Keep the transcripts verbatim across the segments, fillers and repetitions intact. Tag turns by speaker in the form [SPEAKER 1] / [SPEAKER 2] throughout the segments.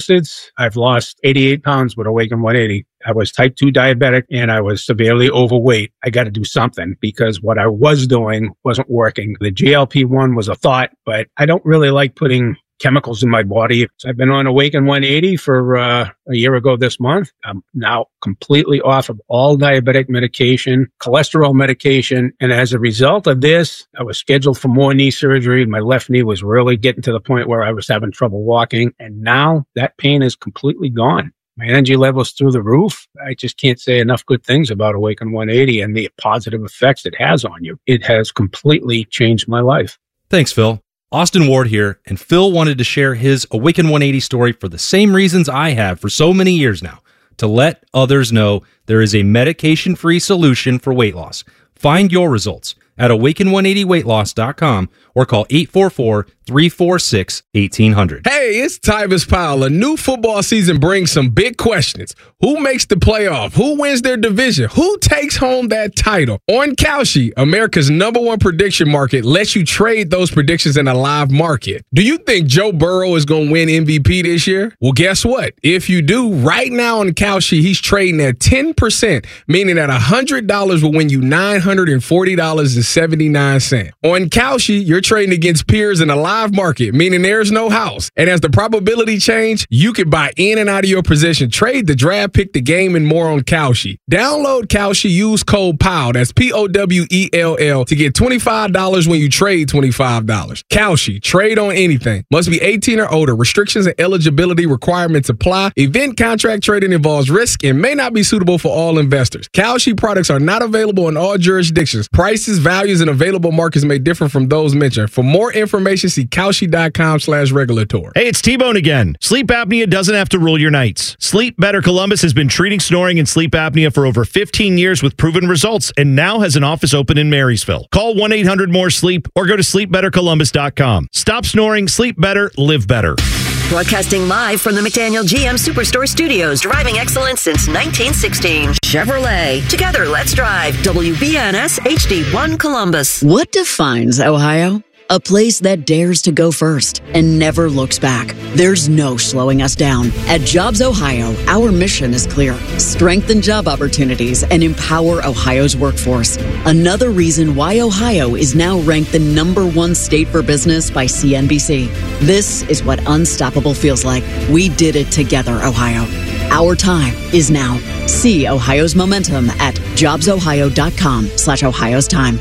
[SPEAKER 1] statistics, I've lost eighty-eight pounds with Awaken one eighty. I was type two diabetic and I was severely overweight. I got to do something because what I was doing wasn't working. The G L P one was a thought, but I don't really like putting chemicals in my body. So I've been on Awaken one eighty for uh, a year ago this month. I'm now completely off of all diabetic medication, cholesterol medication. And as a result of this, I was scheduled for more knee surgery. My left knee was really getting to the point where I was having trouble walking. And now that pain is completely gone. My energy level's through the roof. I just can't say enough good things about Awaken one eighty and the positive effects it has on you. It has completely changed my life.
[SPEAKER 2] Thanks, Phil. Austin Ward here, and Phil wanted to share his Awaken one eighty story for the same reasons I have for so many years now, to let others know there is a medication-free solution for weight loss. Find your results at awaken one eighty weight loss dot com or call eight four four, three four six, one eight zero zero.
[SPEAKER 3] Hey, it's Tyvis Powell. A new football season brings some big questions. Who makes the playoff? Who wins their division? Who takes home that title? On Kalshi, America's number one prediction market, lets you trade those predictions in a live market. Do you think Joe Burrow is going to win M V P this year? Well, guess what? If you do, right now on Kalshi, he's trading at ten percent, meaning that one hundred dollars will win you nine hundred forty dollars and seventy-nine cents. On Kalshi, you're trading against peers in a live market, meaning there's no house. And as the probability change, you can buy in and out of your position, trade the draft, pick the game, and more on Kalshi. Download Kalshi, use code POWELL, that's P O W E L L, to get twenty-five dollars when you trade twenty-five dollars. Kalshi, trade on anything. Must be eighteen or older. Restrictions and eligibility requirements apply. Event contract trading involves risk and may not be suitable for all investors. Kalshi products are not available in all jurisdictions. Prices, values, and available markets may differ from those mentioned. For more information, see Kalshi.com slash regulatory.
[SPEAKER 4] Hey, it's T-Bone again. Sleep apnea doesn't have to rule your nights. Sleep Better Columbus has been treating snoring and sleep apnea for over fifteen years with proven results and now has an office open in Marysville. Call one eight hundred more sleep or go to sleep better columbus dot com. Stop snoring, sleep better, live better.
[SPEAKER 5] Broadcasting live from the McDaniel G M Superstore Studios, driving excellence since nineteen sixteen. Chevrolet. Together, let's drive. W B N S H D one Columbus.
[SPEAKER 6] What defines Ohio? A place that dares to go first and never looks back. There's no slowing us down. At Jobs Ohio, our mission is clear. Strengthen job opportunities and empower Ohio's workforce. Another reason why Ohio is now ranked the number one state for business by C N B C. This is what unstoppable feels like. We did it together, Ohio. Our time is now. See Ohio's momentum at jobsohio.com slash Ohio's time.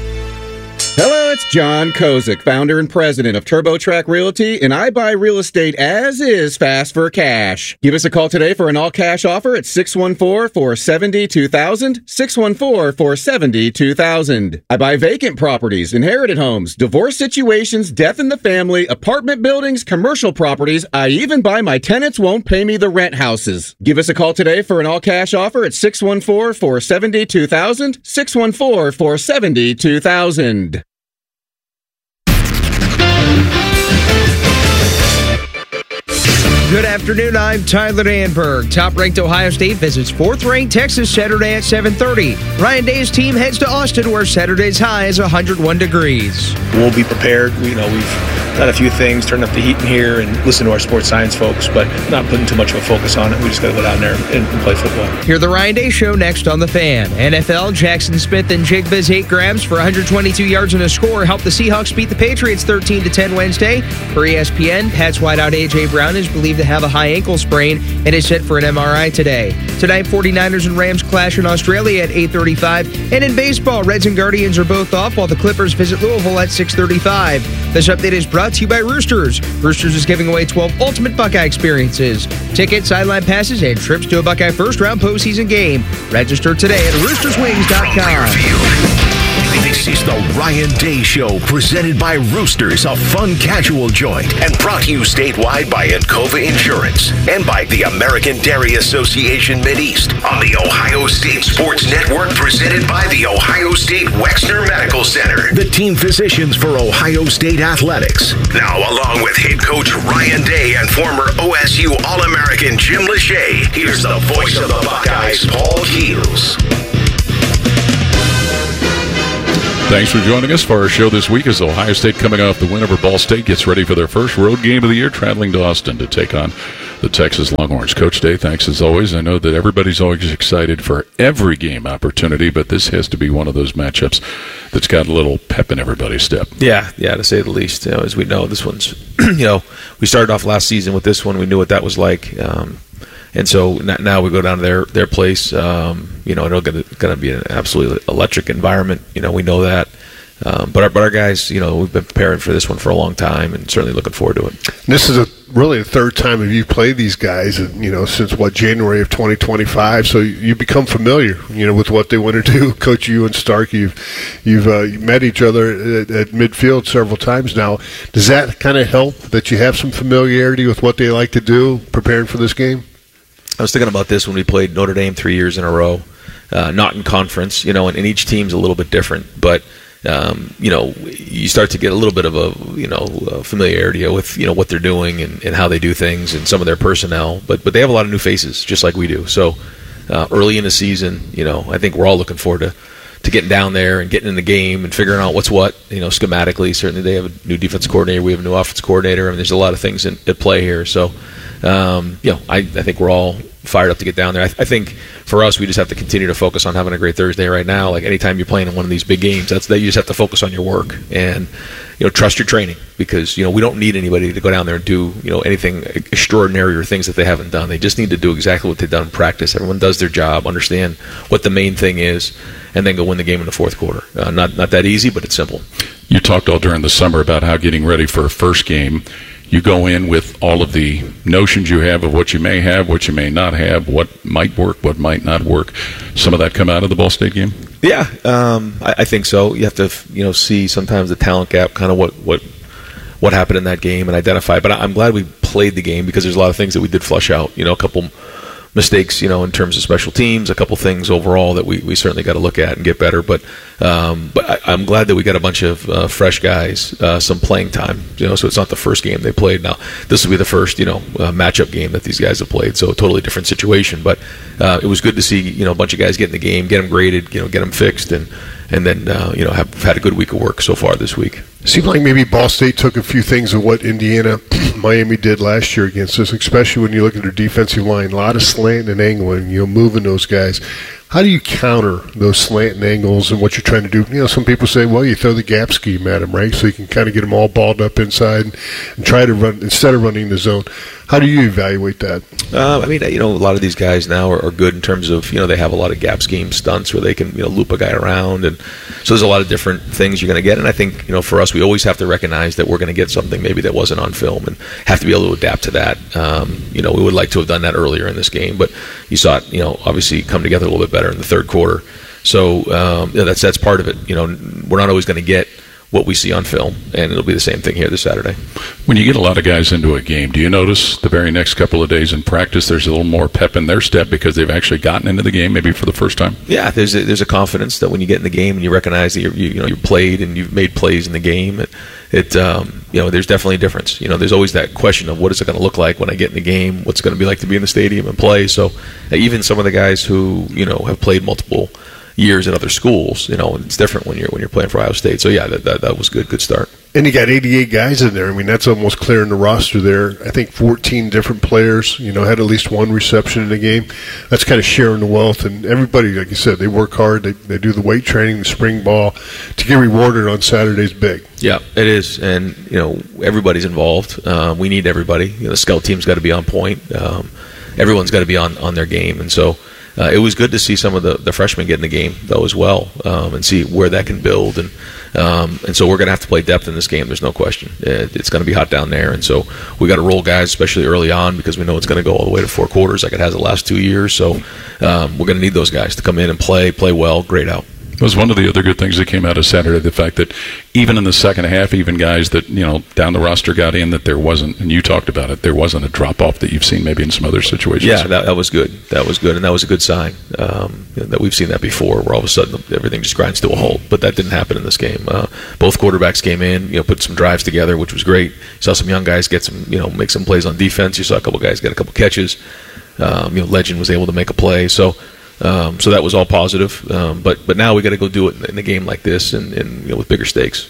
[SPEAKER 7] Hello, it's John Kozik, founder and president of TurboTrack Realty, and I buy real estate as is fast for cash. Give us a call today for an all-cash offer at six one four, four seven zero, two thousand, six one four, four seven zero, two thousand. I buy vacant properties, inherited homes, divorce situations, death in the family, apartment buildings, commercial properties. I even buy my tenants won't pay me the rent houses. Give us a call today for an all-cash offer at six one four, four seven zero, two thousand, six one four, four seven zero, two thousand.
[SPEAKER 8] Good afternoon, I'm Tyler Danberg. Top-ranked Ohio State visits fourth-ranked Texas Saturday at seven thirty. Ryan Day's team heads to Austin, where Saturday's high is one hundred one degrees.
[SPEAKER 9] We'll be prepared. You know, we've done a few things, turned up the heat in here, and listen to our sports science folks, but not putting too much of a focus on it. We just got to go down there and, and play football.
[SPEAKER 8] Hear the Ryan Day Show next on The Fan. N F L, Jackson Smith and Jigba's eight grams for one hundred twenty-two yards and a score helped the Seahawks beat the Patriots thirteen to ten Wednesday. For E S P N, Pats wideout A J. Brown is believed to have a high ankle sprain and is set for an M R I today. Tonight, forty-niners and Rams clash in Australia at eight thirty-five. And in baseball, Reds and Guardians are both off while the Clippers visit Louisville at six thirty-five. This update is brought to you by Roosters. Roosters is giving away twelve ultimate Buckeye experiences. Tickets, sideline passes, and trips to a Buckeye first-round postseason game. Register today at roosters wings dot com.
[SPEAKER 10] This is the Ryan Day Show, presented by Roosters, a fun casual joint, and brought to you statewide by Encova Insurance and by the American Dairy Association Mideast on the Ohio State Sports Network, presented by the Ohio State Wexner Medical Center, the team physicians for Ohio State Athletics. Now, along with head coach Ryan Day and former O S U All-American Jim Lachey, here's the voice of the Buckeyes, Paul Keels.
[SPEAKER 11] Thanks for joining us for our show this week as Ohio State, coming off the win over Ball State, gets ready for their first road game of the year, traveling to Austin to take on the Texas Longhorns. Coach Day, thanks as always. I know that everybody's always excited for every game opportunity, but this has to be one of those matchups that's got a little pep in everybody's step.
[SPEAKER 9] Yeah, yeah, to say the least. You know, as we know, this one's, you know, we started off last season with this one. We knew what that was like. Um, and so now we go down to their, their place. Um, you know, it's going to be an absolutely electric environment. You know, we know that. Um, but our but our guys, you know, we've been preparing for this one for a long time, and certainly looking forward to it.
[SPEAKER 12] This is a really the third time that you've played these guys, and you know, since what January of twenty twenty-five. So you become familiar, you know, with what they want to do. Coach, you and Stark, you've you've uh, met each other at, at midfield several times now. Does that kind of help that you have some familiarity with what they like to do, preparing for this game?
[SPEAKER 9] I was thinking about this when we played Notre Dame three years in a row, uh, not in conference, you know, and, and each team's a little bit different, but. Um, you know, you start to get a little bit of a, you know, uh, familiarity with, you know, what they're doing and, and how they do things and some of their personnel. But but they have a lot of new faces, just like we do. So uh, early in the season, you know, I think we're all looking forward to, to getting down there and getting in the game and figuring out what's what, you know, schematically. Certainly they have a new defense coordinator. We have a new offense coordinator. I mean, there's a lot of things in, at play here. So, um, you know, I, I think we're all fired up to get down there. I, I think for us, we just have to continue to focus on having a great Thursday right now. Like anytime you're playing in one of these big games, that's that you just have to focus on your work and, you know, trust your training, because, you know, we don't need anybody to go down there and do, you know, anything extraordinary or things that they haven't done. They just need to do exactly what they've done in practice. Everyone does their job, understand what the main thing is, and then go win the game in the fourth quarter. Uh, not not that easy, but it's simple.
[SPEAKER 11] You talked all during the summer about how getting ready for a first game, you go in with all of the notions you have of what you may have, what you may not have, what might work, what might not work. Some of that come out of the Ball State game?
[SPEAKER 9] Yeah, um, I, I think so. You have to, you know, see sometimes the talent gap, kind of what, what what happened in that game and identify. But I'm glad we played the game, because there's a lot of things that we did flush out. You know, a couple mistakes, you know, in terms of special teams, a couple things overall that we, we certainly got to look at and get better. But um, but I, I'm glad that we got a bunch of uh, fresh guys, uh, some playing time. You know, so it's not the first game they played. Now this will be the first, you know, uh, matchup game that these guys have played. So a totally different situation. But uh, it was good to see, you know, a bunch of guys get in the game, get them graded, you know, get them fixed, and and then uh, you know have had a good week of work so far this week.
[SPEAKER 12] Seemed like maybe Ball State took a few things of what Indiana, Miami did last year against us, especially when you look at their defensive line. A lot of slant and angling, you know, moving those guys. How do you counter those slant and angles and what you're trying to do? You know, some people say, well, you throw the gap scheme at them, right? So you can kind of get them all balled up inside and, and try to run, instead of running the zone. How do you evaluate that?
[SPEAKER 9] Uh, I mean, you know, a lot of these guys now are, are good in terms of, you know, they have a lot of gap scheme stunts where they can, you know, loop a guy around. And so there's a lot of different things you're going to get. And I think, you know, for us, we always have to recognize that we're going to get something maybe that wasn't on film and have to be able to adapt to that. Um, you know, we would like to have done that earlier in this game, but you saw it, you know, obviously come together a little bit better in the third quarter. So um, yeah, that's that's part of it. You know, we're not always going to get what we see on film, and it'll be the same thing here this Saturday.
[SPEAKER 11] When you get a lot of guys into a game, do you notice the very next couple of days in practice there's a little more pep in their step because they've actually gotten into the game maybe for the first time?
[SPEAKER 9] Yeah, there's a, there's a confidence that when you get in the game and you recognize that you're, you, you know, you've played and you've made plays in the game, it, it um, you know, there's definitely a difference. You know, there's always that question of what is it going to look like when I get in the game, what's it going to be like to be in the stadium and play. So uh, even some of the guys who, you know, have played multiple years in other schools, you know, it's different when you're when you're playing for Ohio State. So yeah, that that, that was good, good start.
[SPEAKER 12] And you got eighty-eight guys in there. I mean, that's almost clearing the roster there. I think fourteen different players, you know, had at least one reception in the game. That's kind of sharing the wealth. And everybody, like you said, they work hard. They they do the weight training, the spring ball. To get rewarded on Saturday's big.
[SPEAKER 9] Yeah, it is. And, you know, everybody's involved. Uh, we need everybody. You know, the scout team's got to be on point. Um, everyone's got to be on, on their game. And so Uh, it was good to see some of the, the freshmen get in the game, though, as well, um, and see where that can build. And um, and so we're going to have to play depth in this game. There's no question. It, it's going to be hot down there. And so we got to roll guys, especially early on, because we know it's going to go all the way to four quarters like it has the last two years. So um, we're going to need those guys to come in and play, play well, grade out.
[SPEAKER 11] It was one of the other good things that came out of Saturday, the fact that even in the second half, even guys that, you know, down the roster got in, that there wasn't, and you talked about it, there wasn't a drop-off that you've seen maybe in some other situations.
[SPEAKER 9] Yeah, that, that was good. That was good, and that was a good sign. Um, you know, that we've seen that before, where all of a sudden everything just grinds to a halt, but that didn't happen in this game. Uh, both quarterbacks came in, you know, put some drives together, which was great. You saw some young guys get some, you know, make some plays on defense. You saw a couple guys get a couple catches. Um, you know, Legend was able to make a play, so Um, so that was all positive, um, but but now we got to go do it in, in a game like this and, and you know, with bigger stakes.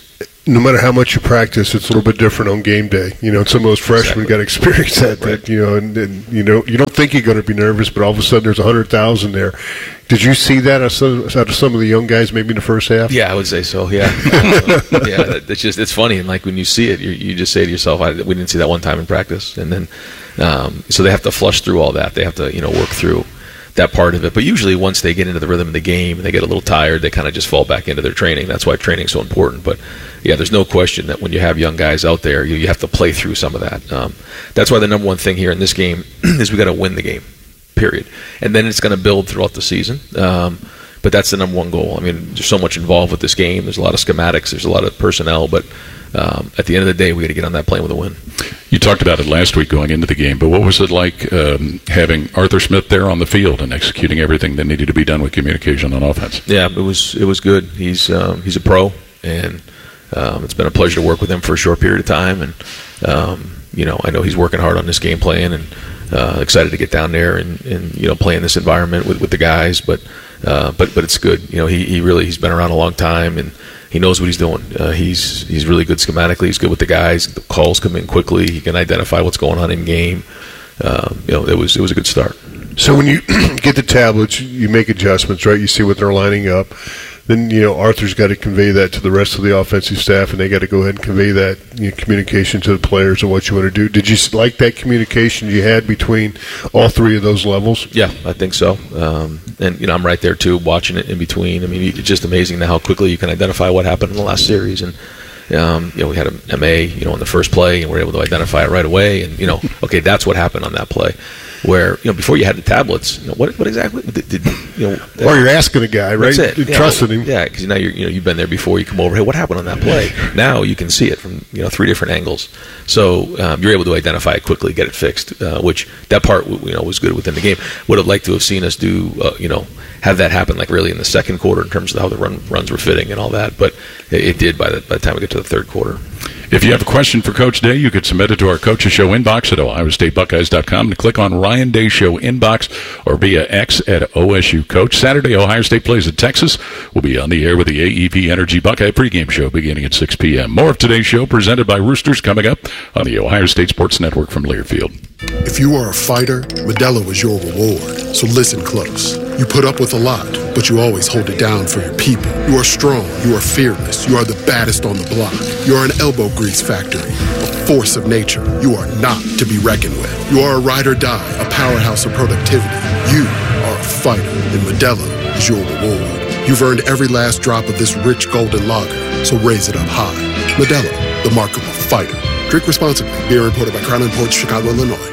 [SPEAKER 12] no matter how much you practice, it's a little bit different on game day. You know, some of those freshmen
[SPEAKER 9] Exactly.
[SPEAKER 12] got to experience that.
[SPEAKER 9] Right.
[SPEAKER 12] That you know, and, and you know, you don't think you're going to be nervous, but all of a sudden there's a hundred thousand there. Did you see that out of, some, out of some of the young guys, maybe in the first half?
[SPEAKER 9] Yeah, I would say so. Yeah, uh, yeah. It's just it's funny, and like when you see it, you, you just say to yourself, I, "We didn't see that one time in practice," and then um, so they have to flush through all that. They have to you know work through that part of it. But usually, once they get into the rhythm of the game and they get a little tired, they kind of just fall back into their training. That's why training is so important. But yeah, there's no question that when you have young guys out there, you, you have to play through some of that. Um, that's why the number one thing here in this game is we got to win the game. Period. And then it's going to build throughout the season. Um, but that's the number one goal. I mean, there's so much involved with this game. There's a lot of schematics. There's a lot of personnel. But um, at the end of the day, we got to get on that plane with a win.
[SPEAKER 11] You talked about it last week going into the game, but what was it like um, having Arthur Smith there on the field and executing everything that needed to be done with communication on offense?
[SPEAKER 9] Yeah, it was it was good. He's um, he's a pro, and um, it's been a pleasure to work with him for a short period of time. And um, you know, I know he's working hard on this game plan, and uh, excited to get down there and, and you know play in this environment with, with the guys. But uh, but but it's good. You know, he, he really he's been around a long time, and he knows what he's doing. Uh, he's he's really good schematically. He's good with the guys. The calls come in quickly. He can identify what's going on in game. Um, you know, it was it was a good start.
[SPEAKER 12] So when you get the tablets, you make adjustments, right? You see what they're lining up. Then, you know, Arthur's got to convey that to the rest of the offensive staff, and they got to go ahead and convey that you know, communication to the players of what you want to do. Did you like that communication you had between all three of those levels?
[SPEAKER 9] Yeah, I think so. Um, and, you know, I'm right there, too, watching it in between. I mean, it's just amazing how quickly you can identify what happened in the last series. And, um, you know, we had an M A, you know, on the first play, and we were able to identify it right away. And, you know, okay, that's what happened on that play. Where, you know, before you had the tablets, you know, what what exactly did, did you know?
[SPEAKER 12] Or you're asking a guy, right?
[SPEAKER 9] That's it.
[SPEAKER 12] You're trusting him.
[SPEAKER 9] Yeah, because now you're, you know, you've been there before. You come over, hey, what happened on that play? Now you can see it from, you know, three different angles. So um, you're able to identify it quickly, get it fixed, uh, which that part, you know, was good within the game. Would have liked to have seen us do, uh, you know, have that happen like really in the second quarter in terms of how the run, runs were fitting and all that. But it, it did by the, by the time we get to the third quarter.
[SPEAKER 11] If you have a question for Coach Day, you could submit it to our Coaches Show inbox at ohio state buckeyes dot com and click on Ryan Day Show inbox or via X at O S U Coach. Saturday, Ohio State plays at Texas. We'll be on the air with the A E P Energy Buckeye pregame show beginning at six p.m. More of today's show presented by Roosters coming up on the Ohio State Sports Network from Learfield.
[SPEAKER 13] If you are a fighter, Modelo is your reward. So listen close. You put up with a lot, but you always hold it down for your people. You are strong. You are fearless. You are the baddest on the block. You are an elbow grease factory, a force of nature. You are not to be reckoned with. You are a ride or die, a powerhouse of productivity. You are a fighter, and Modelo is your reward. You've earned every last drop of this rich golden lager, so raise it up high. Modelo, the mark of a fighter. Drink responsibly. Beer imported by Crown Imports, Chicago, Illinois.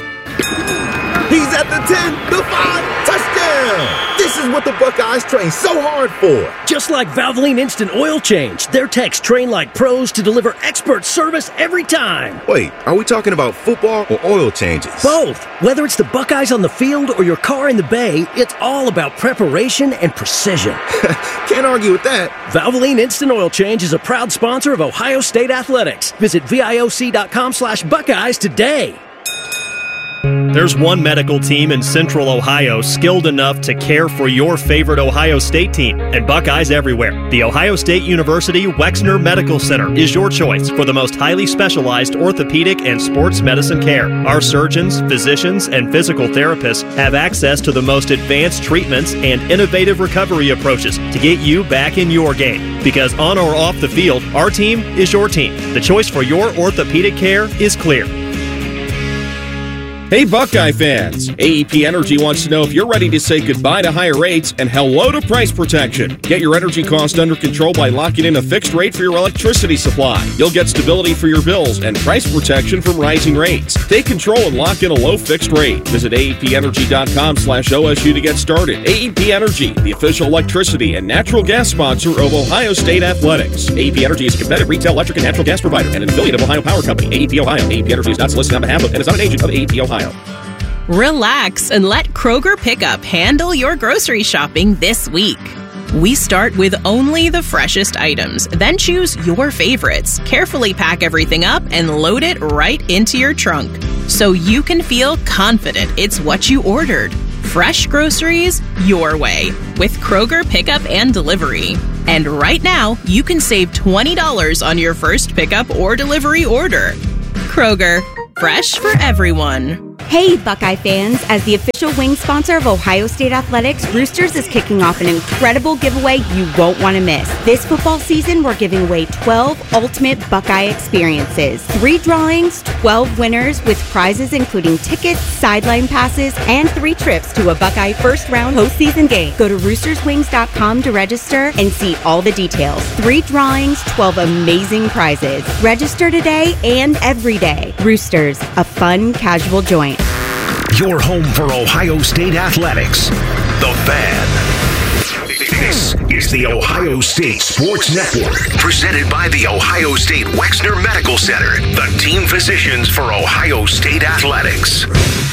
[SPEAKER 14] He's at the ten, the five, touchdown! This is what the Buckeyes train so hard for.
[SPEAKER 15] Just like Valvoline Instant Oil Change, their techs train like pros to deliver expert service every time.
[SPEAKER 14] Wait, are we talking about football or oil changes?
[SPEAKER 15] Both. Whether it's the Buckeyes on the field or your car in the bay, it's all about preparation and precision.
[SPEAKER 14] Can't argue with that.
[SPEAKER 15] Valvoline Instant Oil Change is a proud sponsor of Ohio State Athletics. Visit VIOC.com slash Buckeyes today.
[SPEAKER 16] There's one medical team in Central Ohio skilled enough to care for your favorite Ohio State team, and Buckeyes everywhere. The Ohio State University Wexner Medical Center is your choice for the most highly specialized orthopedic and sports medicine care. Our surgeons, physicians, and physical therapists have access to the most advanced treatments and innovative recovery approaches to get you back in your game. Because on or off the field, our team is your team. The choice for your orthopedic care is clear.
[SPEAKER 17] Hey Buckeye fans, A E P Energy wants to know if you're ready to say goodbye to higher rates and hello to price protection. Get your energy cost under control by locking in a fixed rate for your electricity supply. You'll get stability for your bills and price protection from rising rates. Take control and lock in a low fixed rate. Visit A E P energy dot com slash O S U to get started. A E P Energy, the official electricity and natural gas sponsor of Ohio State Athletics. A E P Energy is a competitive retail electric and natural gas provider and an affiliate of Ohio Power Company. A E P Ohio. A E P Energy is not solicited on behalf of and is not an agent of A E P Ohio.
[SPEAKER 18] Relax and let Kroger Pickup handle your grocery shopping this week. We start with only the freshest items, then choose your favorites, carefully pack everything up, and load it right into your trunk so you can feel confident it's what you ordered. Fresh groceries your way with Kroger Pickup and Delivery. And right now, you can save twenty dollars on your first pickup or delivery order. Kroger, fresh for everyone.
[SPEAKER 19] Hey, Buckeye fans. As the official wing sponsor of Ohio State Athletics, Roosters is kicking off an incredible giveaway you won't want to miss. This football season, we're giving away twelve ultimate Buckeye experiences. Three drawings, twelve winners with prizes including tickets, sideline passes, and three trips to a Buckeye first-round postseason game. Go to roosters wings dot com to register and see all the details. Three drawings, twelve amazing prizes. Register today and every day. Roosters, a fun, casual joint.
[SPEAKER 10] Your home for Ohio State Athletics. The Fan. This is the Ohio State Sports Network, presented by the Ohio State Wexner Medical Center, the team physicians for Ohio State Athletics.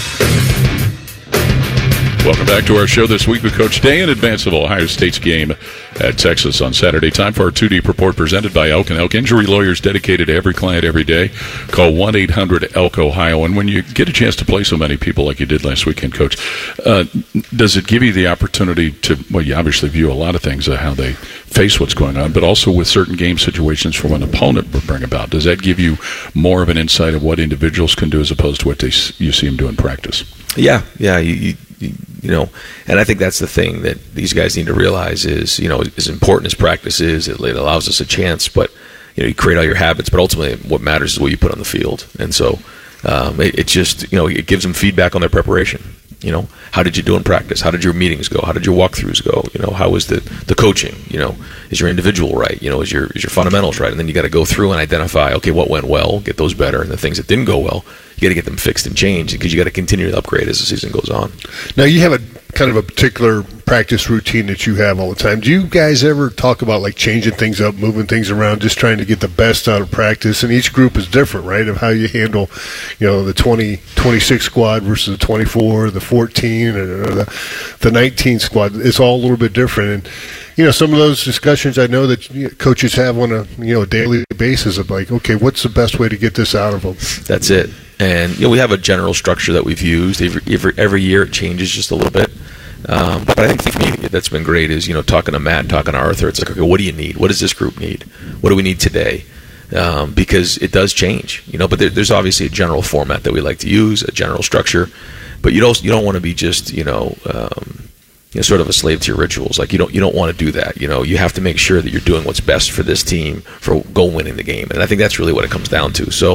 [SPEAKER 11] Welcome back to our show this week with Coach Day in advance of Ohio State's game at Texas on Saturday. Time for our two Deep Report presented by Elk and Elk. Injury lawyers dedicated to every client every day. Call one eight hundred elk ohio. And when you get a chance to play so many people like you did last weekend, Coach, uh, does it give you the opportunity to, well, you obviously view a lot of things, uh, how they face what's going on, but also with certain game situations from an opponent would bring about. Does that give you more of an insight of what individuals can do as opposed to what they you see them do in practice?
[SPEAKER 9] Yeah, yeah, you, you, you know, and I think that's the thing that these guys need to realize is, you know, as important as practice is, it, it allows us a chance, but, you know, you create all your habits, but ultimately what matters is what you put on the field. And so um, it, it just, you know, it gives them feedback on their preparation. You know, how did you do in practice? How did your meetings go? How did your walkthroughs go? You know, how was the, the coaching? You know, is your individual right? You know, is your is your fundamentals right? And then you got to go through and identify, okay, what went well, get those better, and the things that didn't go well, you got to get them fixed and changed because you got to continue to upgrade as the season goes on.
[SPEAKER 12] Now, you have a kind of a particular practice routine that you have all the time. Do you guys ever talk about like changing things up, moving things around, just trying to get the best out of practice? And each group is different, right, of how you handle, you know, the twenty, twenty-six squad versus the twenty-four, the fourteen, or the, the nineteen squad. It's all a little bit different. And, you know, some of those discussions I know that coaches have on a, you know, daily basis of like, okay, what's the best way to get this out of them?
[SPEAKER 9] That's it. And, you know, we have a general structure that we've used. Every, every, every year it changes just a little bit. Um, but I think for me that's been great is, you know, talking to Matt, talking to Arthur, it's like, okay, what do you need? What does this group need? What do we need today? Um, because it does change, you know, but there, there's obviously a general format that we like to use, a general structure, but you don't, you don't want to be just, you know, um, you know, sort of a slave to your rituals. Like you don't, you don't want to do that. You know, you have to make sure that you're doing what's best for this team for goal winning the game. And I think that's really what it comes down to. So,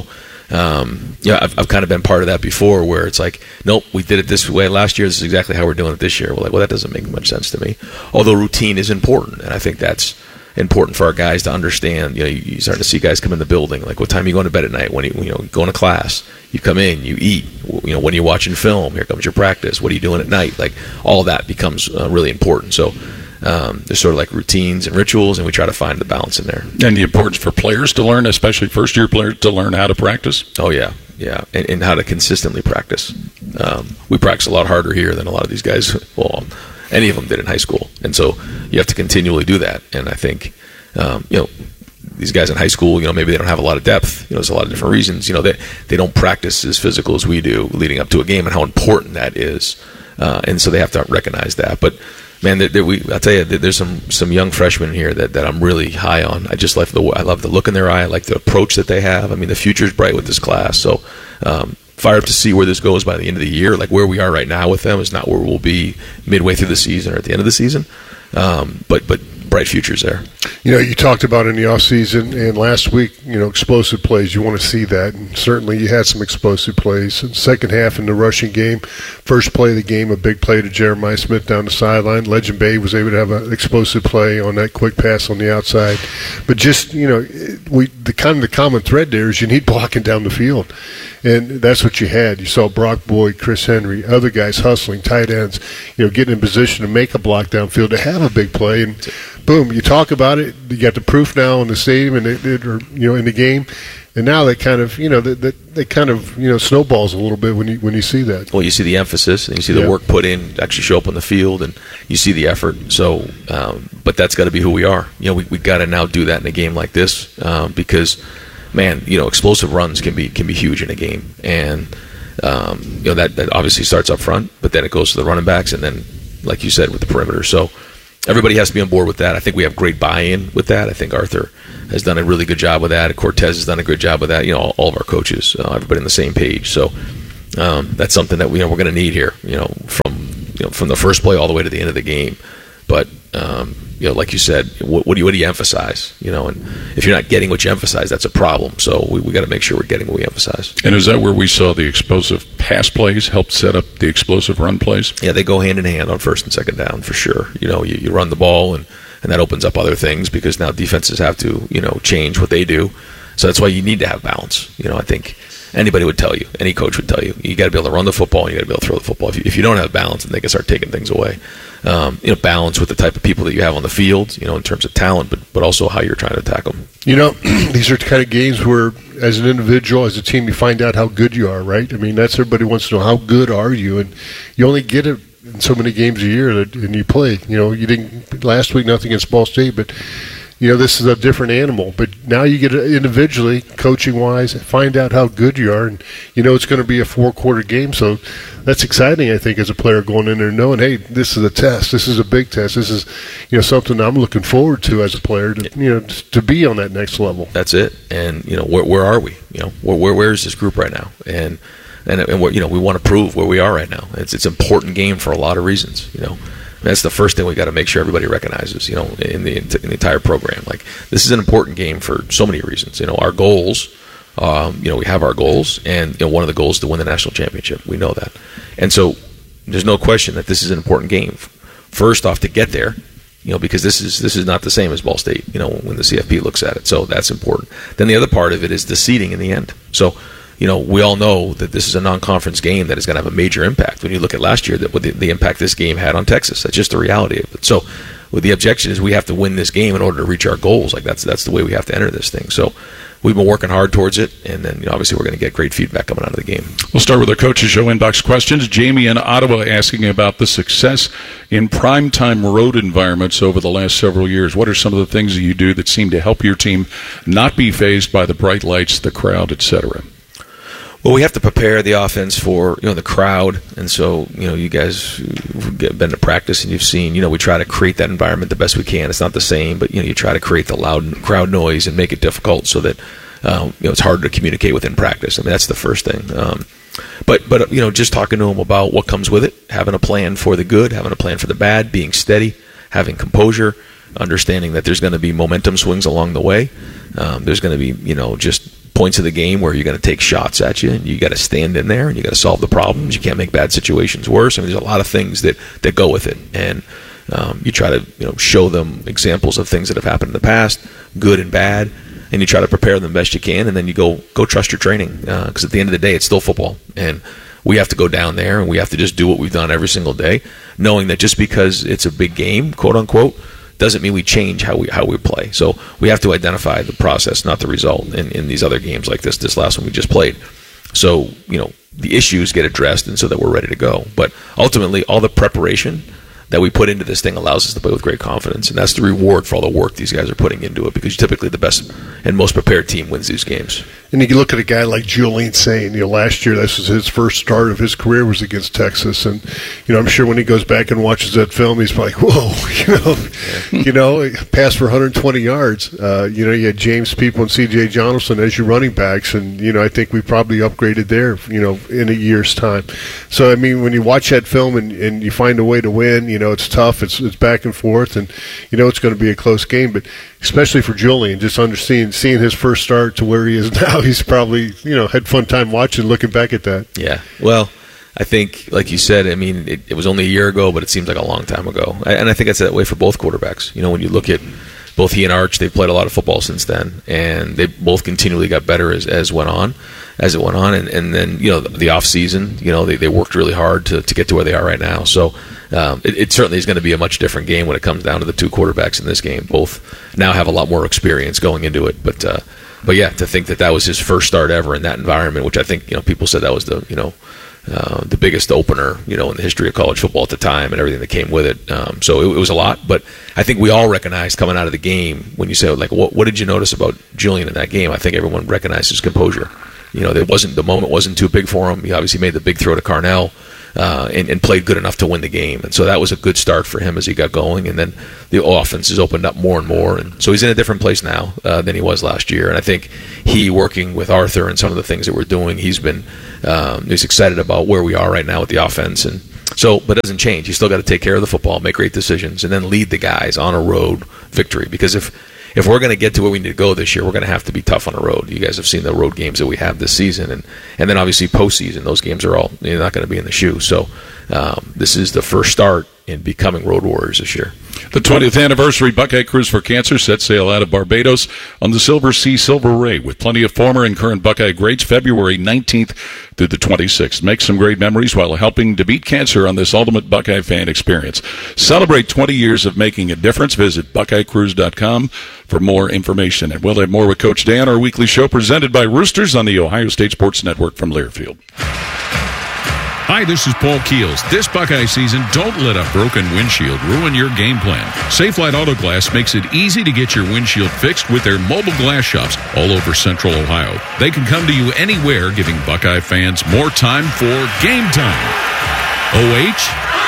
[SPEAKER 9] Um, yeah, I've, I've kind of been part of that before where it's like, nope, we did it this way last year. This is exactly how we're doing it this year. We're like, well, that doesn't make much sense to me. Although routine is important. And I think that's important for our guys to understand. You know, you, you start to see guys come in the building. Like, what time are you going to bed at night? When you, you know, going to class, you come in, you eat, you know, when you're watching film, here comes your practice. What are you doing at night? Like all that becomes uh, really important. So, Um, there's sort of like routines and rituals, and we try to find the balance in there.
[SPEAKER 11] And the importance for players to learn, especially first-year players, to learn how to practice?
[SPEAKER 9] Oh, yeah, yeah, and, and how to consistently practice. Um, we practice a lot harder here than a lot of these guys, well, any of them did in high school. And so you have to continually do that. And I think, um, you know, these guys in high school, you know, maybe they don't have a lot of depth. You know, there's a lot of different reasons. You know, they, they don't practice as physical as we do leading up to a game and how important that is. Uh, and so they have to recognize that. But man, there, there, we, I'll tell you, there's some, some young freshmen here that, that I'm really high on. I just like the I love the look in their eye. I like the approach that they have. I mean, the future's bright with this class. So um, fired up to see where this goes by the end of the year. Like where we are right now with them is not where we'll be midway through the season or at the end of the season. Um, but but bright futures there.
[SPEAKER 12] You know, you talked about in the offseason and last week, you know, explosive plays. You want to see that. And certainly you had some explosive plays. And second half in the rushing game, first play of the game, a big play to Jeremiah Smith down the sideline. Legend Bay was able to have an explosive play on that quick pass on the outside. But just, you know, we the kind of the common thread there is you need blocking down the field. And that's what you had. You saw Brock Boyd, Chris Henry, other guys hustling, tight ends, you know, getting in position to make a block downfield, to have a big play. And boom, you talk about it. You got the proof now in the stadium and it, it, or, you know, in the game. And now that kind of, you know, that that, that kind of, you know, snowballs a little bit when you when you see that.
[SPEAKER 9] Well, you see the emphasis and you see the
[SPEAKER 12] yeah.
[SPEAKER 9] work put in to actually show up on the field, and you see the effort. So, um, but that's got to be who we are. You know, we we got to now do that in a game like this um, because, man, you know, explosive runs can be can be huge in a game, and um, you know that, that obviously starts up front, but then it goes to the running backs, and then, like you said, with the perimeter. So everybody has to be on board with that. I think we have great buy-in with that. I think Arthur has done a really good job with that. Cortez has done a good job with that. You know, all, all of our coaches, uh, everybody on the same page. So um, that's something that we, you know, we're going to need here. You know, from you know from the first play all the way to the end of the game. But um, you know, like you said, what, what do you what do you emphasize? You know, and if you're not getting what you emphasize, that's a problem. So we, we got to make sure we're getting what we emphasize.
[SPEAKER 11] And is that where we saw the explosive pass plays help set up the explosive run plays?
[SPEAKER 9] Yeah, they go hand in hand on first and second down for sure. You know, you, you run the ball, and, and that opens up other things because now defenses have to, you know, change what they do. So that's why you need to have balance. You know, I think anybody would tell you, any coach would tell you, you got to be able to run the football and you got to be able to throw the football. If you, if you don't have balance, then they can start taking things away. Um, you know, balance with the type of people that you have on the field, you know, in terms of talent, but but also how you're trying to attack them.
[SPEAKER 12] You know, these are the kind of games where, as an individual, as a team, you find out how good you are, right? I mean, that's everybody wants to know, how good are you? And you only get it in so many games a year that and you play. You know, you didn't last week, nothing against Ball State, but you know, this is a different animal. But now you get to individually, coaching-wise, find out how good you are. And you know it's going to be a four-quarter game, so that's exciting, I think, as a player going in there knowing, hey, this is a test. This is a big test. This is, you know, something I'm looking forward to as a player, to, you know, to be on that next level.
[SPEAKER 9] That's it. And, you know, where, where are we? You know, where, where where is this group right now? And, and, and what, you know, we want to prove where we are right now. It's it's an important game for a lot of reasons, you know. That's the first thing we got to make sure everybody recognizes, you know, in the, in the entire program. Like, this is an important game for so many reasons. You know, our goals, um, you know, we have our goals, and you know, one of the goals is to win the national championship. We know that. And so there's no question that this is an important game. First off, to get there, you know, because this is this is not the same as Ball State, you know, when the C F P looks at it. So that's important. Then the other part of it is the seeding in the end. So, you know, we all know that this is a non-conference game that is going to have a major impact. When you look at last year, that what the, the impact this game had on Texas, that's just the reality of it. So, well, the objection is we have to win this game in order to reach our goals. Like that's that's the way we have to enter this thing. So, we've been working hard towards it, and then you know, obviously we're going to get great feedback coming out of the game.
[SPEAKER 11] We'll start with our Coaches Show inbox questions. Jamie in Ottawa asking about the success in primetime road environments over the last several years. What are some of the things that you do that seem to help your team not be fazed by the bright lights, the crowd, et cetera?
[SPEAKER 9] Well, we have to prepare the offense for, you know, the crowd, and so, you know, you guys have been to practice and you've seen, you know, we try to create that environment the best we can. It's not the same, but, you know, you try to create the loud crowd noise and make it difficult so that, um, you know, it's harder to communicate within practice. I mean, that's the first thing. Um, but, but you know, just talking to them about what comes with it, having a plan for the good, having a plan for the bad, being steady, having composure, understanding that there's going to be momentum swings along the way. Um, there's going to be, you know, just points of the game where you're going to take shots at you, and you got to stand in there and you got to solve the problems. You can't make bad situations worse. I mean, there's a lot of things that, that go with it, and um, you try to, you know, show them examples of things that have happened in the past, good and bad, and you try to prepare them best you can, and then you go go trust your training, because uh, at the end of the day, it's still football, and we have to go down there and we have to just do what we've done every single day, knowing that just because it's a big game, quote unquote, doesn't mean we change how we how we play. So we have to identify the process, not the result, in, in these other games like this, this last one we just played. So, you know, the issues get addressed and so that we're ready to go. But ultimately, all the preparation that we put into this thing allows us to play with great confidence, and that's the reward for all the work these guys are putting into it, because typically the best and most prepared team wins these games.
[SPEAKER 12] And you look at a guy like Julian Sain, you know, last year this was his first start of his career was against Texas, and you know, I'm sure when he goes back and watches that film, he's like, whoa, you know, you know, passed for one hundred twenty yards. Uh, you know, you had James People and C J Jonathan as your running backs, and you know, I think we probably upgraded there, you know, in a year's time. So I mean, when you watch that film and, and you find a way to win, you know, it's tough, it's it's back and forth, and you know, it's going to be a close game, but especially for Julian, just understanding seeing his first start to where he is now, he's probably, you know, had fun time watching, looking back at that.
[SPEAKER 9] Yeah, well, I think, like you said, I mean, it, it was only a year ago, but it seems like a long time ago. And I think that's that way for both quarterbacks. You know, when you look at both he and Arch, they've played a lot of football since then, and they both continually got better as, as went on, as it went on. And, and then, you know, the, the off season, you know, they, they worked really hard to, to get to where they are right now. So um, it, it certainly is going to be a much different game when it comes down to the two quarterbacks in this game. Both now have a lot more experience going into it, but uh, but yeah, to think that that was his first start ever in that environment, which I think, you know, people said that was the, you know, Uh, the biggest opener, you know, in the history of college football at the time, and everything that came with it. Um, so it, it was a lot, but I think we all recognized coming out of the game when you say, like, what, what did you notice about Julian in that game? I think everyone recognized his composure. you know, it wasn't the moment wasn't too big for him. He obviously made the big throw to Carnell. Uh, and, and played good enough to win the game. And so that was a good start for him as he got going. And then the offense has opened up more and more. And so he's in a different place now uh, than he was last year. And I think he, working with Arthur and some of the things that we're doing, he's been um, he's excited about where we are right now with the offense. And so, but it doesn't change. You still got to take care of the football, make great decisions, and then lead the guys on a road victory. Because if If we're going to get to where we need to go this year, we're going to have to be tough on the road. You guys have seen the road games that we have this season, and, and then obviously postseason. Those games are all you're not going to be in the shoe. So um, this is the first start in becoming road warriors this year.
[SPEAKER 11] The twentieth anniversary Buckeye Cruise for Cancer set sail out of Barbados on the Silver Sea Silver Ray with plenty of former and current Buckeye greats February nineteenth through the twenty-sixth. Make some great memories while helping to beat cancer on this ultimate Buckeye fan experience. Celebrate twenty years of making a difference. Visit buckeye cruise dot com for more information. And we'll have more with Coach Dan, our weekly show presented by Roosters on the Ohio State Sports Network from Learfield.
[SPEAKER 20] Hi, this is Paul Keels. This Buckeye season, don't let a broken windshield ruin your game plan. Safelite Auto Glass makes it easy to get your windshield fixed with their mobile glass shops all over Central Ohio. They can come to you anywhere, giving Buckeye fans more time for game time. O H?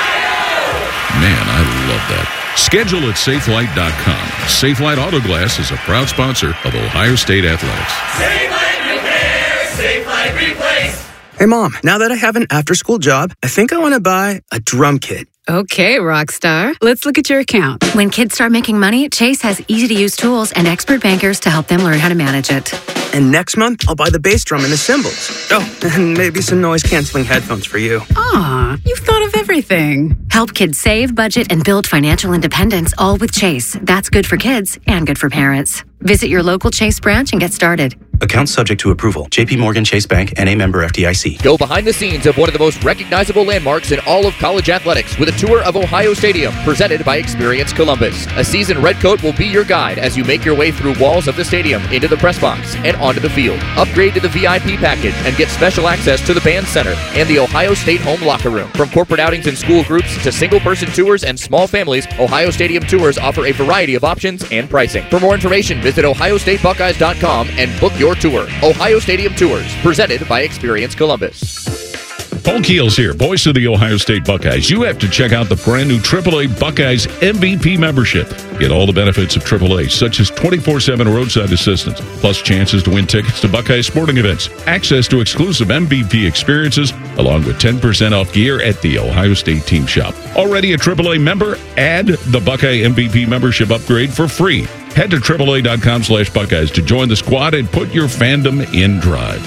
[SPEAKER 20] Man, I love that. Schedule at safelite dot com. Safelite Auto Glass is a proud sponsor of Ohio State Athletics.
[SPEAKER 21] Safelite Repair, Safelite Replace.
[SPEAKER 22] Hey, Mom, now that I have an after-school job, I think I want to buy a drum kit.
[SPEAKER 23] Okay, Rockstar. Let's look at your account.
[SPEAKER 24] When kids start making money, Chase has easy-to-use tools and expert bankers to help them learn how to manage it.
[SPEAKER 22] And next month, I'll buy the bass drum and the cymbals. Oh, and maybe some noise-canceling headphones for you.
[SPEAKER 23] Aw, you've thought of everything.
[SPEAKER 24] Help kids save, budget, and build financial independence, all with Chase. That's good for kids and good for parents. Visit your local Chase branch and get started.
[SPEAKER 25] Account subject to approval. J P Morgan Chase Bank, N A member F D I C.
[SPEAKER 26] Go behind the scenes of one of the most recognizable landmarks in all of college athletics with a tour of Ohio Stadium presented by Experience Columbus. A seasoned redcoat will be your guide as you make your way through walls of the stadium, into the press box, and onto the field. Upgrade to the V I P package and get special access to the band center and the Ohio State home locker room. From corporate outings and school groups to single-person tours and small families, Ohio Stadium Tours offer a variety of options and pricing. For more information, visit ohio state buckeyes dot com and book your tour. Ohio Stadium Tours, presented by Experience Columbus.
[SPEAKER 20] Paul Keels here, voice of the Ohio State Buckeyes. You have to check out the brand new triple A Buckeyes M V P membership. Get all the benefits of triple A, such as twenty-four seven roadside assistance, plus chances to win tickets to Buckeye sporting events, access to exclusive M V P experiences, along with ten percent off gear at the Ohio State team shop. Already a triple A member? Add the Buckeye M V P membership upgrade for free. Head to triple A dot com slash Buckeyes to join the squad and put your fandom in drive.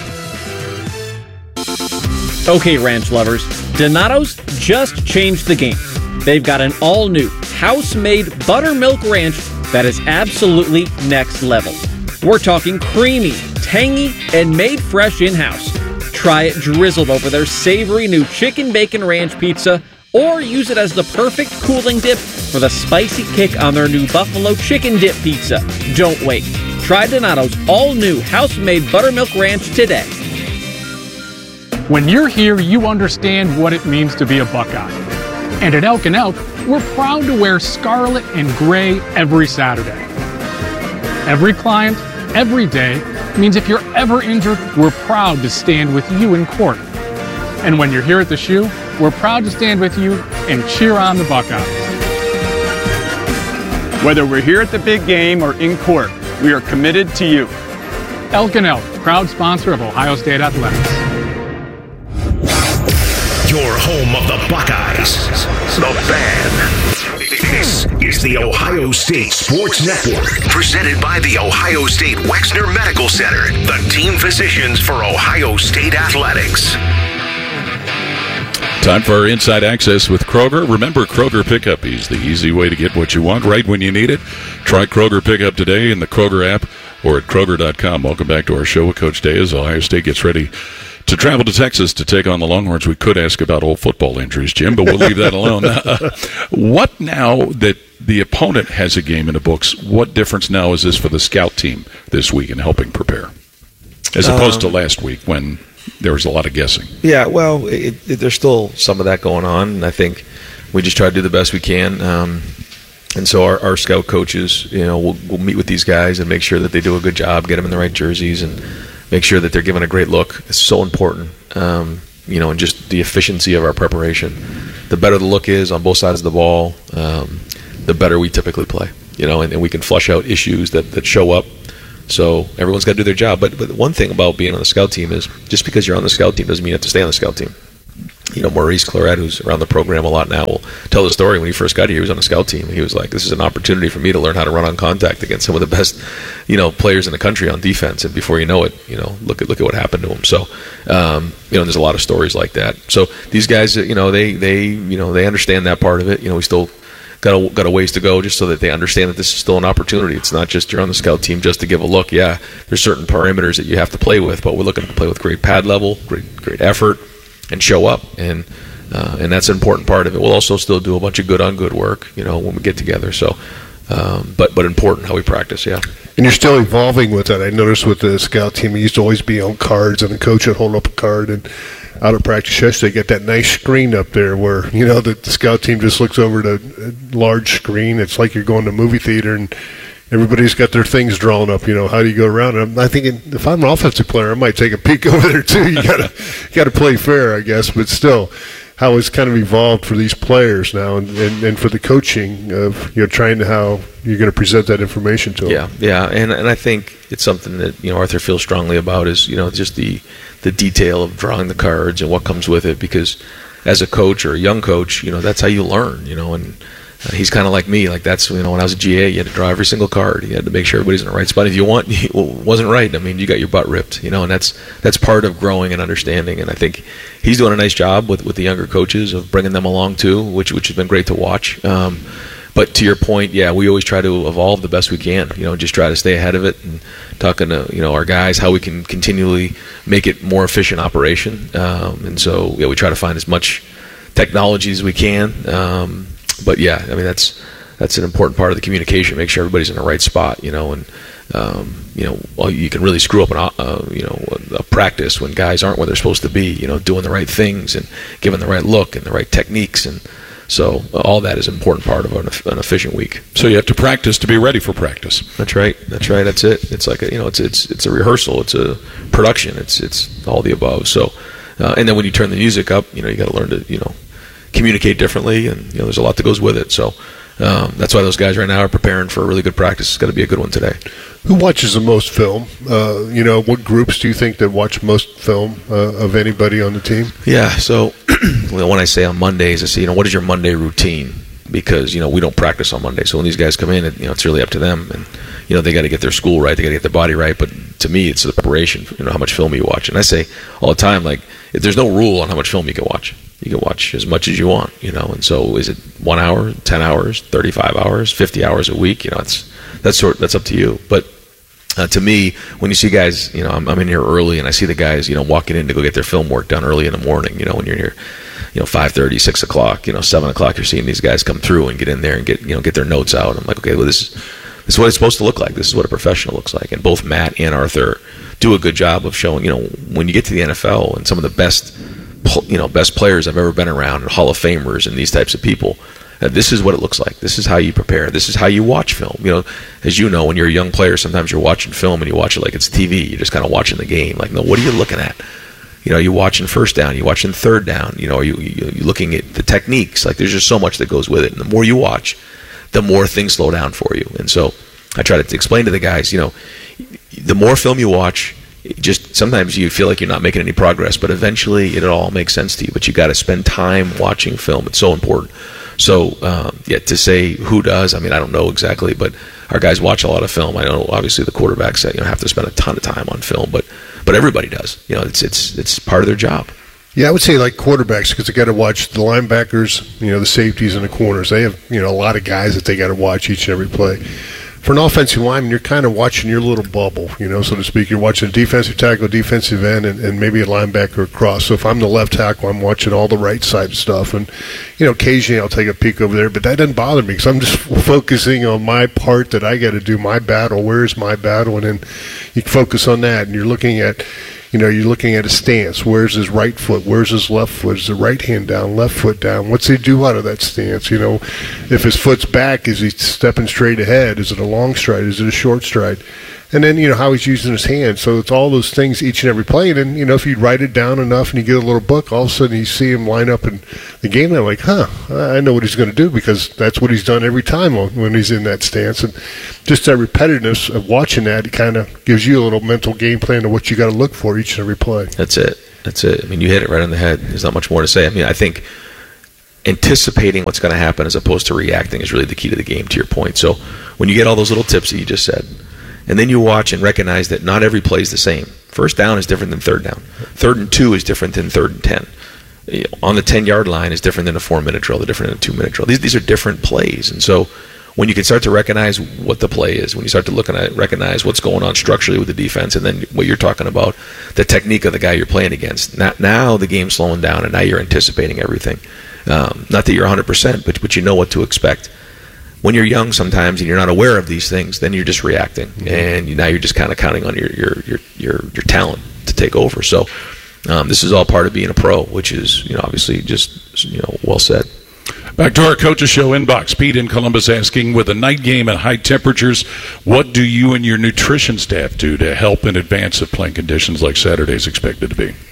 [SPEAKER 27] Okay, ranch lovers, Donato's just changed the game. They've got an all-new, house-made buttermilk ranch that is absolutely next level. We're talking creamy, tangy, and made fresh in-house. Try it drizzled over their savory new chicken bacon ranch pizza, or use it as the perfect cooling dip for the spicy kick on their new buffalo chicken dip pizza. Don't wait. Try Donato's all-new house-made buttermilk ranch today.
[SPEAKER 28] When you're here, you understand what it means to be a Buckeye. And at Elk and Elk, we're proud to wear scarlet and gray every Saturday. Every client, every day, means if you're ever injured, we're proud to stand with you in court. And when you're here at the shoe, we're proud to stand with you and cheer on the Buckeyes.
[SPEAKER 29] Whether we're here at the big game or in court, we are committed to you.
[SPEAKER 28] Elk and Elk, proud sponsor of Ohio State Athletics.
[SPEAKER 10] Your home of the Buckeyes, the Fan. This is the Ohio State Sports Network, presented by the Ohio State Wexner Medical Center, the team physicians for Ohio State Athletics.
[SPEAKER 11] Time for our Inside Access with Kroger. Remember, Kroger Pickup is the easy way to get what you want right when you need it. Try Kroger Pickup today in the Kroger app or at kroger dot com. Welcome back to our show with Coach Day as Ohio State gets ready to travel to Texas to take on the Longhorns. We could ask about old football injuries, Jim, but we'll leave that alone. Uh, what now that the opponent has a game in the books, what difference now is this for the scout team this week in helping prepare? As opposed um, to last week when there was a lot of guessing.
[SPEAKER 9] Yeah, well, it, it, there's still some of that going on, and I think we just try to do the best we can. Um, and so our, our scout coaches, you know, we'll, we'll meet with these guys and make sure that they do a good job, get them in the right jerseys, and make sure that they're given a great look. It's so important. Um, you know, and just the efficiency of our preparation. The better the look is on both sides of the ball, um, the better we typically play. You know, and, and we can flush out issues that, that show up. So everyone's got to do their job. But but one thing about being on the scout team is just because you're on the scout team doesn't mean you have to stay on the scout team. You know, Maurice Claret, who's around the program a lot now, will tell the story. When he first got here, he was on the scout team. He was like, this is an opportunity for me to learn how to run on contact against some of the best, you know, players in the country on defense. And before you know it, you know, look at look at what happened to him. So, um, you know, there's a lot of stories like that. So these guys, you know, they, they you know, they understand that part of it. You know, we still got a, got a ways to go just so that they understand that this is still an opportunity. It's not just you're on the scout team just to give a look. Yeah, there's certain parameters that you have to play with, but we're looking to play with great pad level, great great effort, and show up. And Uh, and that's an important part of it. We'll also still do a bunch of good on good work, you know, when we get together. So, um, but but important how we practice, yeah.
[SPEAKER 12] And you're still evolving with that. I noticed with the scout team, it used to always be on cards, and the coach would hold up a card. And out of practice yesterday, get that nice screen up there where, you know, the, the scout team just looks over the large screen. It's like you're going to a movie theater, and everybody's got their things drawn up. You know, how do you go around? And I'm thinking, if I'm an offensive player, I might take a peek over there too. You gotta you gotta play fair, I guess, but still. How it's kind of evolved for these players now, and, and, and for the coaching of, you know, trying to how you're going to present that information to them.
[SPEAKER 9] Yeah, yeah, and and I think it's something that, you know, Arthur feels strongly about is, you know, just the the detail of drawing the cards and what comes with it, because as a coach or a young coach, you know, that's how you learn, you know, and uh, he's kind of like me. Like that's, you know, when I was a G A, you had to draw every single card. You had to make sure everybody's in the right spot. If you want, it wasn't right, I mean, you got your butt ripped, you know, and that's that's part of growing and understanding. And I think he's doing a nice job with, with the younger coaches of bringing them along too, which which has been great to watch. Um, but to your point, yeah, we always try to evolve the best we can, you know, just try to stay ahead of it and talking to, you know, our guys how we can continually make it more efficient operation. Um, and so, yeah, we try to find as much technology as we can. Um, But yeah, I mean that's that's an important part of the communication. Make sure everybody's in the right spot, you know, and um, you know, well, you can really screw up an uh, you know a practice when guys aren't where they're supposed to be, you know, doing the right things and giving the right look and the right techniques, and so all that is an important part of an, an efficient week.
[SPEAKER 11] So you have to practice to be ready for practice.
[SPEAKER 9] That's right. That's right. That's it. It's like a, you know, it's it's it's a rehearsal. It's a production. It's it's all the above. So, uh, and then when you turn the music up, you know, you got to learn to, you know, communicate differently, and you know there's a lot that goes with it. So um, that's why those guys right now are preparing for a really good practice. It's got to be a good one today.
[SPEAKER 12] Who watches the most film? Uh, you know, what groups do you think that watch most film uh, of anybody on the team?
[SPEAKER 9] Yeah. So well, when I say on Mondays, I say, you know, what is your Monday routine? Because you know we don't practice on Monday, so when these guys come in, it, you know, it's really up to them, and you know they got to get their school right, they got to get their body right. But to me, it's the preparation. You know how much film you watch, and I say all the time, like, if there's no rule on how much film you can watch. You can watch as much as you want, you know. And so, is it one hour, ten hours, thirty-five hours, fifty hours a week? You know, it's that's sort that's up to you. But uh, to me, when you see guys, you know, I'm, I'm in here early, and I see the guys, you know, walking in to go get their film work done early in the morning. You know, when you're here, you know, five thirty, six o'clock, you know, seven o'clock, you're seeing these guys come through and get in there and get, you know, get their notes out. I'm like, okay, well, this is this is what it's supposed to look like. This is what a professional looks like. And both Matt and Arthur do a good job of showing, you know, when you get to the N F L and some of the best, you know, best players I've ever been around, and Hall of Famers and these types of people, uh, this is what it looks like. This is how you prepare. This is how you watch film. You know, as you know, when you're a young player, sometimes you're watching film and you watch it like it's T V. You're just kind of watching the game. Like, no, what are you looking at? You know, you're watching first down, you're watching third down. You know, are you you're looking at the techniques. Like, there's just so much that goes with it. And the more you watch, the more things slow down for you. And so I try to explain to the guys, you know, the more film you watch, just sometimes you feel like you're not making any progress, but eventually it all makes sense to you. But you got to spend time watching film. It's so important. So um, yeah, to say who does, I mean, I don't know exactly, but our guys watch a lot of film. I know obviously the quarterbacks, you know, have to spend a ton of time on film, but but everybody does. You know, it's it's it's part of their job.
[SPEAKER 12] Yeah, I would say like quarterbacks, because they got to watch the linebackers, you know, the safeties and the corners. They have, you know, a lot of guys that they got to watch each and every play. For an offensive lineman, you're kind of watching your little bubble, you know, so to speak. You're watching a defensive tackle, defensive end, and, and maybe a linebacker across. So if I'm the left tackle, I'm watching all the right side stuff. And, you know, occasionally I'll take a peek over there, but that doesn't bother me because I'm just focusing on my part that I got to do, my battle. Where's my battle? And then you focus on that, and you're looking at, you know, you're looking at a stance. Where's his right foot? Where's his left foot? Is the right hand down, left foot down? What's he do out of that stance? You know, if his foot's back, is he stepping straight ahead? Is it a long stride? Is it a short stride? And then, you know, how he's using his hands. So it's all those things each and every play. And then, you know, if you write it down enough and you get a little book, all of a sudden you see him line up in the game. And I'm like, huh, I know what he's going to do, because that's what he's done every time when he's in that stance. And just that repetitiveness of watching that, it kind of gives you a little mental game plan of what you got to look for each and every play.
[SPEAKER 9] That's it. That's it. I mean, you hit it right on the head. There's not much more to say. I mean, I think anticipating what's going to happen as opposed to reacting is really the key to the game, to your point. So when you get all those little tips that you just said, and then you watch and recognize that not every play is the same. First down is different than third down. Third and two is different than third and ten. You know, on the ten-yard line is different than a four-minute drill. They're different than a two-minute drill. These these are different plays. And so when you can start to recognize what the play is, when you start to look at recognize what's going on structurally with the defense, and then what you're talking about, the technique of the guy you're playing against, now, now the game's slowing down, and now you're anticipating everything. Um, not that you're one hundred percent, but, but you know what to expect. When you're young sometimes and you're not aware of these things, then you're just reacting, mm-hmm. and you, now you're just kind of counting on your your, your your your talent to take over. So um, this is all part of being a pro, which is, you know, obviously just, you know, well said.
[SPEAKER 11] Back to our Coach's Show inbox. Pete in Columbus asking, with a night game and high temperatures, what do you and your nutrition staff do to help in advance of playing conditions like Saturday's expected to be?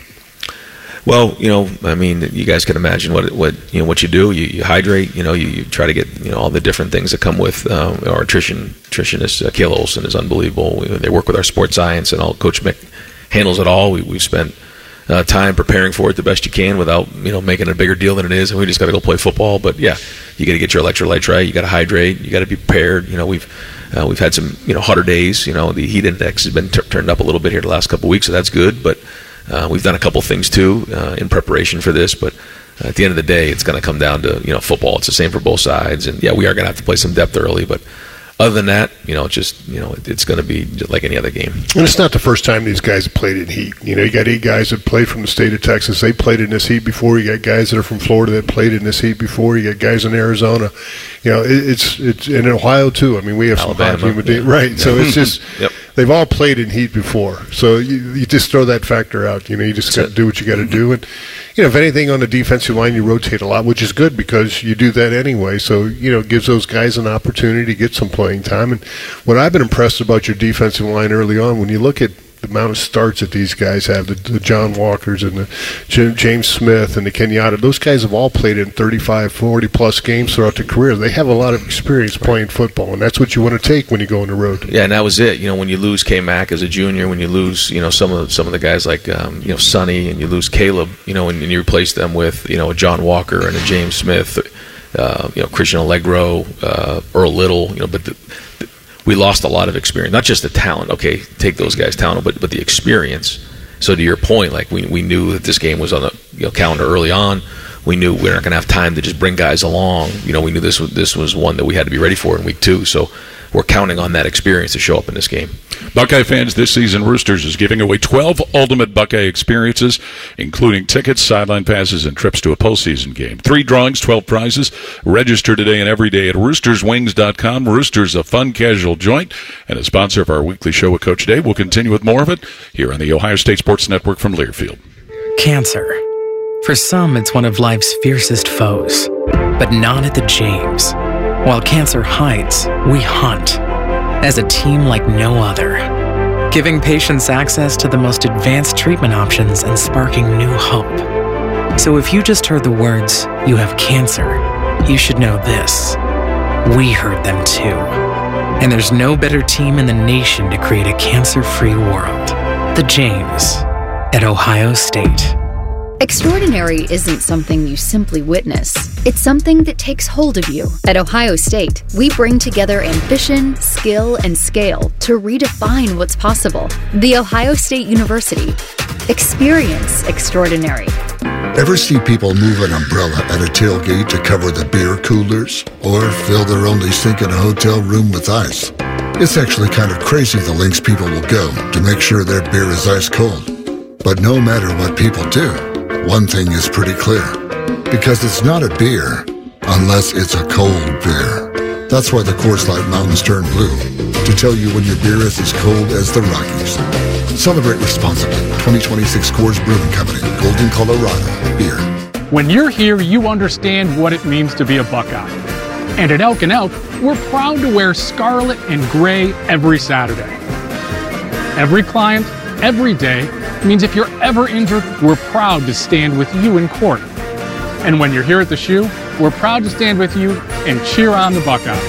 [SPEAKER 9] Well, you know, I mean, you guys can imagine what what you know what you do. You, you hydrate. You know, you, you try to get, you know, all the different things that come with um, our nutrition. Nutritionist uh, Kayla Olson is unbelievable. We, they work with our sports science, and all Coach Mick handles it all. We, we've spent uh, time preparing for it the best you can without, you know, making it a bigger deal than it is. And we just got to go play football. But yeah, you got to get your electrolytes right. You got to hydrate. You got to be prepared. You know, we've uh, we've had some, you know, hotter days. You know, the heat index has been t- turned up a little bit here the last couple of weeks, so that's good. But Uh, we've done a couple things too uh, in preparation for this, but uh, at the end of the day, it's going to come down to, you know, football. It's the same for both sides, and yeah, we are going to have to play some depth early, but other than that, you know, it's just, you know, it, it's going to be just like any other game.
[SPEAKER 12] And it's not the first time these guys have played in heat. You know, you got eight guys that played from the state of Texas. They played in this heat before. You got guys that are from Florida that played in this heat before. You got guys in Arizona. You know, it, it's it's in Ohio too. I mean, we have
[SPEAKER 9] Alabama,
[SPEAKER 12] some hot humid
[SPEAKER 9] yeah.
[SPEAKER 12] right? So it's just
[SPEAKER 9] yep.
[SPEAKER 12] they've all played in heat before. So you, you just throw that factor out. You know, you just got to do what you got to do. And you know, if anything on the defensive line, you rotate a lot, which is good because you do that anyway. So you know, it gives those guys an opportunity to get some playing time. And what I've been impressed about your defensive line early on, when you look at the amount of starts that these guys have, the, the John Walkers and the Jim, James Smith and the Kenyatta, those guys have all played in thirty-five, forty plus games throughout their career. They have a lot of experience playing football, and that's what you want to take when you go on the road.
[SPEAKER 9] Yeah, and that was it. You know, when you lose K-Mac as a junior, when you lose, you know, some of some of the guys like, um, you know, Sonny, and you lose Caleb, you know, and, and you replace them with, you know, a John Walker and a James Smith, uh, you know, Christian Allegro, uh, Earl Little, you know, but the, the we lost a lot of experience, not just the talent. Okay, take those guys' talent, but but the experience. So to your point, like we we knew that this game was on the, you know, calendar early on. We knew we weren't going to have time to just bring guys along. You know, we knew this was this was one that we had to be ready for in week two. So we're counting on that experience to show up in this game.
[SPEAKER 11] Buckeye fans, this season Roosters is giving away twelve ultimate Buckeye experiences, including tickets, sideline passes, and trips to a postseason game. Three drawings, twelve prizes. Register today and every day at roosters wings dot com. Roosters, a fun, casual joint, and a sponsor of our weekly show with Coach Dave. We'll continue with more of it here on the Ohio State Sports Network from Learfield.
[SPEAKER 1] Cancer. For some, it's one of life's fiercest foes, but not at the James. While cancer hides, we hunt as a team like no other, giving patients access to the most advanced treatment options and sparking new hope. So if you just heard the words, "you have cancer," you should know this. We heard them too. And there's no better team in the nation to create a cancer-free world. The James at Ohio State.
[SPEAKER 2] Extraordinary isn't something you simply witness. It's something that takes hold of you. At Ohio State, we bring together ambition, skill, and scale to redefine what's possible. The Ohio State University. Experience extraordinary.
[SPEAKER 3] Ever see people move an umbrella at a tailgate to cover the beer coolers? Or fill their only sink in a hotel room with ice? It's actually kind of crazy the lengths people will go to make sure their beer is ice cold. But no matter what people do, one thing is pretty clear, because it's not a beer unless it's a cold beer. That's why the Coors Light Mountains turn blue, to tell you when your beer is as cold as the Rockies. Celebrate responsibly. twenty twenty-six Coors Brewing Company, Golden, Colorado. Beer.
[SPEAKER 28] When you're here, you understand what it means to be a Buckeye. And at Elk and Elk, we're proud to wear scarlet and gray every Saturday. Every client, every day means if you're ever injured, we're proud to stand with you in court. And when you're here at the Shoe, we're proud to stand with you and cheer on the Buckeyes.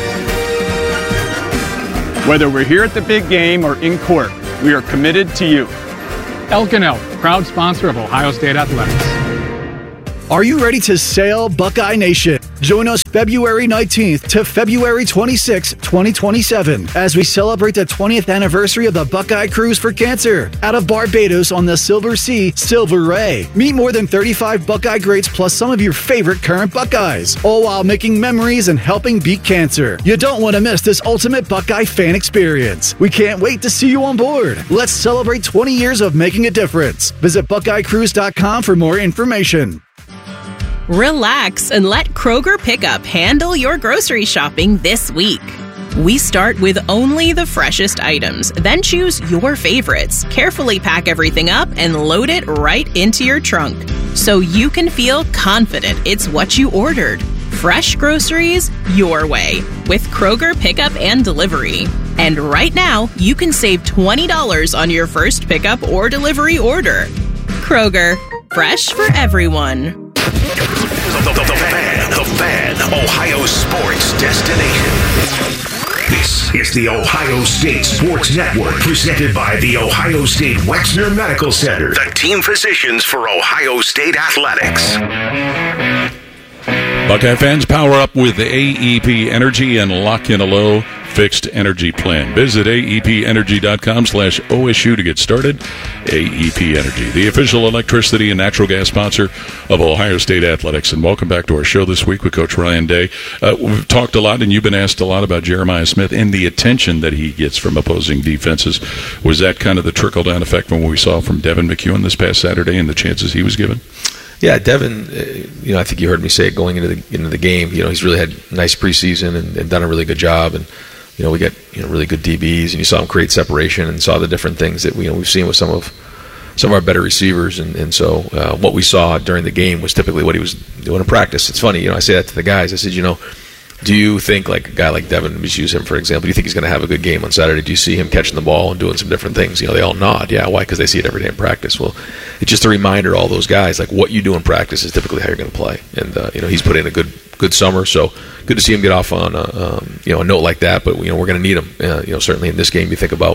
[SPEAKER 29] Whether we're here at the big game or in court, we are committed to you.
[SPEAKER 28] Elk and Elk, proud sponsor of Ohio State Athletics.
[SPEAKER 4] Are you ready to sail, Buckeye Nation? Join us February nineteenth to February twenty-sixth, twenty twenty-seven, as we celebrate the twentieth anniversary of the Buckeye Cruise for Cancer out of Barbados on the Silver Sea, Silver Ray. Meet more than thirty-five Buckeye greats plus some of your favorite current Buckeyes, all while making memories and helping beat cancer. You don't want to miss this ultimate Buckeye fan experience. We can't wait to see you on board. Let's celebrate twenty years of making a difference. Visit Buckeye Cruise dot com for more information.
[SPEAKER 18] Relax and let Kroger Pickup handle your grocery shopping this week. We start with only the freshest items, then choose your favorites, carefully pack everything up, and load it right into your trunk so you can feel confident it's what you ordered. Fresh groceries your way with Kroger Pickup and Delivery. And right now, you can save twenty dollars on your first pickup or delivery order. Kroger, fresh for everyone.
[SPEAKER 10] The, the, the Fan, the Fan, Ohio sports destination. This is the Ohio State Sports Network, presented by the Ohio State Wexner Medical Center, the team physicians for Ohio State Athletics.
[SPEAKER 11] Buckeye fans, power up with A E P Energy and lock in a low fixed energy plan. Visit A E P energy dot com slash O S U to get started. A E P Energy, the official electricity and natural gas sponsor of Ohio State Athletics. And welcome back to our show this week with Coach Ryan Day. Uh, we've talked a lot, and you've been asked a lot about Jeremiah Smith and the attention that he gets from opposing defenses. Was that kind of the trickle-down effect from what we saw from Devin McEwen this past Saturday and the chances he was given?
[SPEAKER 9] Yeah, Devin, uh, you know, I think you heard me say it going into the into the game. You know, he's really had a nice preseason and, and done a really good job. And, you know, we got, you know, really good D Bs, and you saw him create separation and saw the different things that we, you know, we've seen with some of some of our better receivers. And, and so uh, what we saw during the game was typically what he was doing in practice. It's funny, you know, I say that to the guys. I said, you know, do you think, like a guy like Devin, let's use him for example, do you think he's going to have a good game on Saturday? Do you see him catching the ball and doing some different things? You know, they all nod. Yeah, why? Because they see it every day in practice. Well, it's just a reminder, all those guys, like what you do in practice is typically how you're going to play. And, uh, you know, he's put in a good good summer, so good to see him get off on a, um, you know, a note like that. But, you know, we're going to need him. Uh, you know, certainly in this game, you think about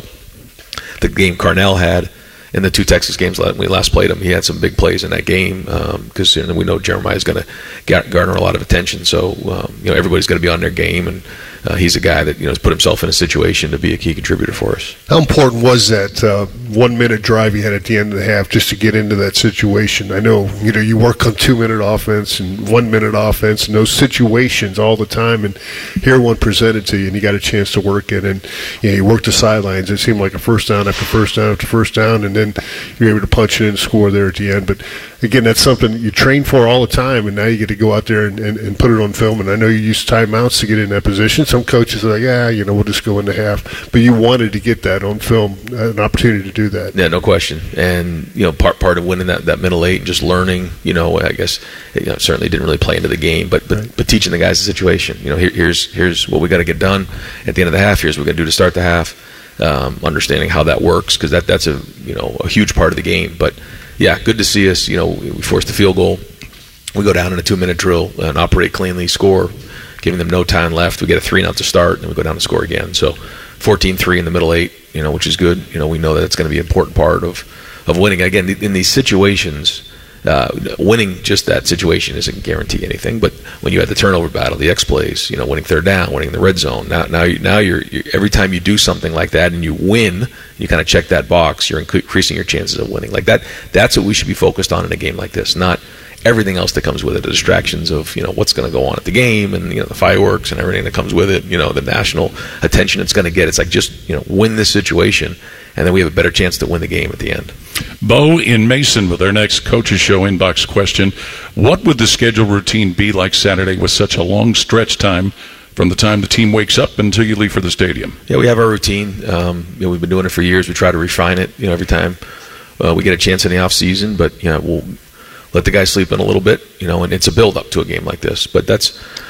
[SPEAKER 9] the game Carnell had in the two Texas games when we last played him. He had some big plays in that game because um, we know Jeremiah is going to garner a lot of attention. So um, you know, everybody's going to be on their game, and uh, he's a guy that, you know, has put himself in a situation to be a key contributor for us.
[SPEAKER 12] How important was that uh, one-minute drive he had at the end of the half just to get into that situation? I know, you know, you work on two-minute offense and one-minute offense and those situations all the time, and here one presented to you, and you got a chance to work it, and you know, you worked the sidelines. It seemed like a first down after first down after first down, and then you're able to punch it in and score there at the end. But again, that's something you train for all the time, and now you get to go out there and, and, and put it on film. And I know you use timeouts to get in that position. Some coaches are like, yeah, you know, we'll just go into half. But you wanted to get that on film, an opportunity to do that.
[SPEAKER 9] Yeah, no question. And, you know, part part of winning that, that middle eight, just learning, you know, I guess, you know, certainly didn't really play into the game, but but, right. but teaching the guys the situation. You know, here, here's here's what we got to get done at the end of the half. Here's what we got to do to start the half. Um, understanding how that works, because that that's a you know a huge part of the game. But yeah, good to see us. You know, we forced the field goal. We go down in a two-minute drill and operate cleanly, score, giving them no time left. We get a three and out to start, and we go down and score again. So fourteen three in the middle eight, you know, which is good. You know, we know that it's going to be an important part of of winning. Again, in these situations, uh, winning just that situation isn't guarantee anything. But when you had the turnover battle, the X plays, you know, winning third down, winning the red zone, now now you, now you're, you're every time you do something like that and you win, you kind of check that box, you're increasing your chances of winning. Like that, that's what we should be focused on in a game like this, not everything else that comes with it, the distractions of, you know, what's going to go on at the game and, you know, the fireworks and everything that comes with it, you know, the national attention it's going to get. It's like, just, you know, win this situation, and then we have a better chance to win the game at the end.
[SPEAKER 11] Bo in Mason with our next Coaches Show inbox question. What would the schedule routine be like Saturday with such a long stretch time from the time the team wakes up until you leave for the stadium?
[SPEAKER 9] Yeah, we have our routine. Um, you know, we've been doing it for years. We try to refine it, you know, every time uh, we get a chance in the off season, but, you know, we'll let the guys sleep in a little bit, you know, and it's a build up to a game like this. But that's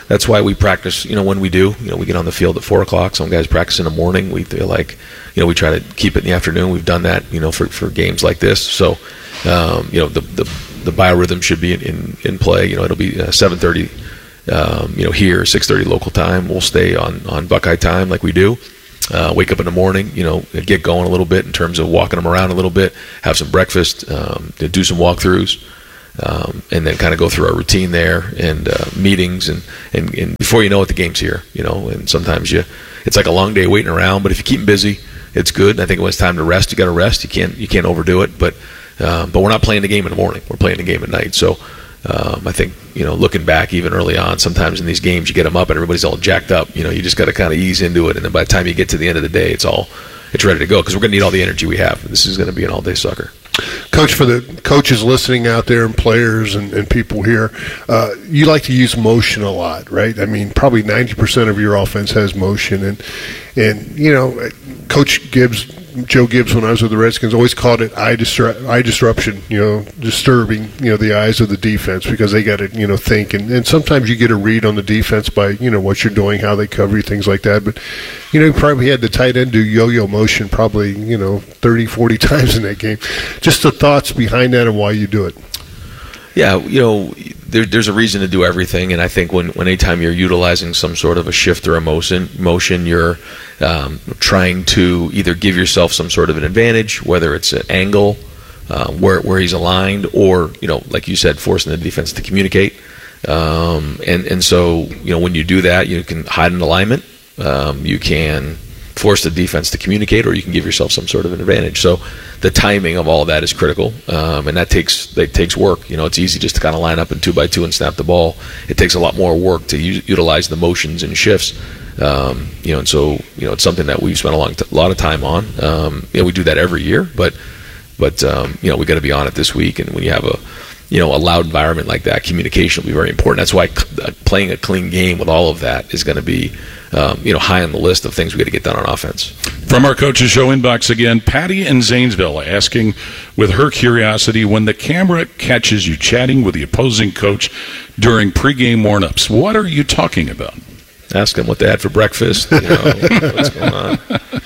[SPEAKER 9] that's why we practice, you know, when we do. You know, we get on the field at four o'clock. Some guys practice in the morning. We feel like, you know, we try to keep it in the afternoon. We've done that, you know, for, for games like this. So, um, you know, the, the the biorhythm should be in, in, in play. You know, it'll be uh, seven thirty, um, you know, here, six thirty local time. We'll stay on, on Buckeye time like we do. Uh, wake up in the morning, you know, get going a little bit in terms of walking them around a little bit, have some breakfast, um, do some walkthroughs, um, and then kind of go through our routine there and uh, meetings. And, and, and before you know it, the game's here, you know, and sometimes you, it's like a long day waiting around, but if you keep them busy, it's good. And I think when it's time to rest, you got to rest. You can't, you can't overdo it, but, um, but we're not playing the game in the morning. We're playing the game at night. So, Um, I think, you know, looking back even early on, sometimes in these games you get them up and everybody's all jacked up. You know, you just got to kind of ease into it, and then by the time you get to the end of the day, it's all it's ready to go because we're going to need all the energy we have. This is going to be an all-day sucker.
[SPEAKER 12] Coach, for the coaches listening out there and players and, and people here, uh, you like to use motion a lot, right? I mean, probably ninety percent of your offense has motion, and and you know, Coach Gibbs. Joe Gibbs, when I was with the Redskins, always called it eye, disru- eye disruption, you know, disturbing, you know, the eyes of the defense because they got to, you know, think. And, and sometimes you get a read on the defense by, you know, what you're doing, how they cover you, things like that. But, you know, you probably had the tight end do yo-yo motion probably, you know, thirty, forty times in that game. Just the thoughts behind that and why you do it.
[SPEAKER 9] Yeah, you know, there, there's a reason to do everything, and I think when, when anytime you're utilizing some sort of a shift or a motion, motion you're um, trying to either give yourself some sort of an advantage, whether it's an angle, uh, where where he's aligned, or, you know, like you said, forcing the defense to communicate. Um, and, and so, you know, when you do that, you can hide an alignment, um, you can force the defense to communicate, or you can give yourself some sort of an advantage. So the timing of all of that is critical, um, and that takes that takes work. You know, it's easy just to kind of line up in two by two and snap the ball. It takes a lot more work to u- utilize the motions and shifts. Um, you know, and so you know it's something that we've spent a long t- lot of time on. Um, you know, we do that every year, but but um, you know we got to be on it this week. And when you have a you know a loud environment like that, communication will be very important. That's why c- playing a clean game with all of that is going to be Um, you know, high on the list of things we got to get done on offense.
[SPEAKER 11] From our Coaches Show inbox again, Patty in Zanesville asking with her curiosity, when the camera catches you chatting with the opposing coach during pregame warm-ups, what are you talking about?
[SPEAKER 9] Ask them what they had for breakfast, you know, what's going on.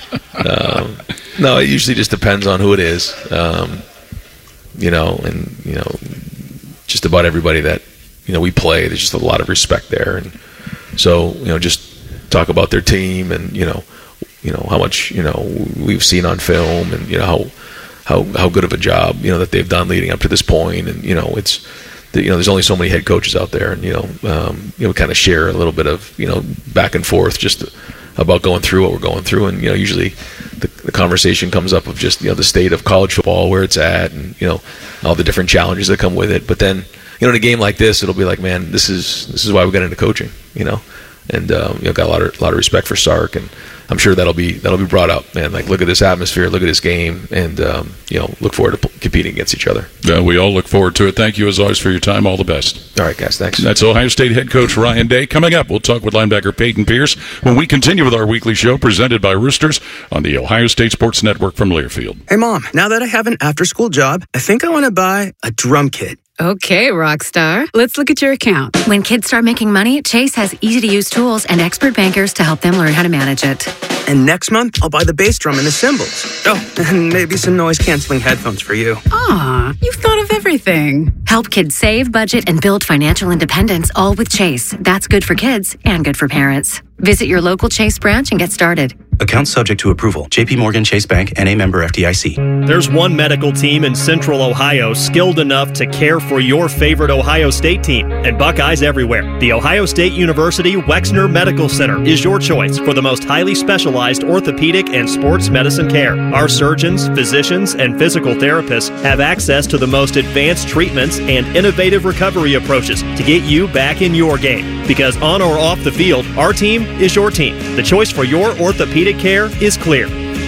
[SPEAKER 9] Um, no, it usually just depends on who it is, um, you know, and, you know, just about everybody that, you know, we play, there's just a lot of respect there. And so, you know, just talk about their team and, you know, you know how much, you know, we've seen on film and, you know, how how how good of a job, you know, that they've done leading up to this point. And, you know, it's, you know, there's only so many head coaches out there, and, you know, um, you know, kind of share a little bit of, you know, back and forth just about going through what we're going through. And, you know, usually the, the conversation comes up of just, you know, the state of college football, where it's at, and, you know, all the different challenges that come with it. But then, you know, in a game like this, it'll be like, man, this is this is why we got into coaching, you know. And um, you know, got a lot of a lot of respect for Sark, and I'm sure that'll be that'll be brought up. Man, like, look at this atmosphere, look at this game, and um, you know, look forward to p- competing against each other.
[SPEAKER 11] Uh, we all look forward to it. Thank you as always for your time. All the best.
[SPEAKER 9] All right, guys, thanks.
[SPEAKER 11] That's Ohio State head coach Ryan Day. Coming up, we'll talk with linebacker Peyton Pierce when we continue with our weekly show presented by Roosters on the Ohio State Sports Network from Learfield.
[SPEAKER 22] Hey, Mom, now that I have an after-school job, I think I want to buy a drum kit.
[SPEAKER 23] Okay, Rockstar. Let's look at your account.
[SPEAKER 24] When kids start making money, Chase has easy-to-use tools and expert bankers to help them learn how to manage it.
[SPEAKER 22] And next month, I'll buy the bass drum and the cymbals. Oh, and maybe some noise-canceling headphones for you.
[SPEAKER 23] Aw, you've thought of everything.
[SPEAKER 24] Help kids save, budget, and build financial independence, all with Chase. That's good for kids and good for parents. Visit your local Chase branch and get started.
[SPEAKER 25] Account subject to approval. J P Morgan Chase Bank, N A member F D I C.
[SPEAKER 5] There's one medical team in Central Ohio skilled enough to care for your favorite Ohio State team, and Buckeyes everywhere. The Ohio State University Wexner Medical Center is your choice for the most highly specialized orthopedic and sports medicine care. Our surgeons, physicians, and physical therapists have access to the most advanced treatments and innovative recovery approaches to get you back in your game. Because on or off the field, our team is your team. The choice for your orthopedic care is clear.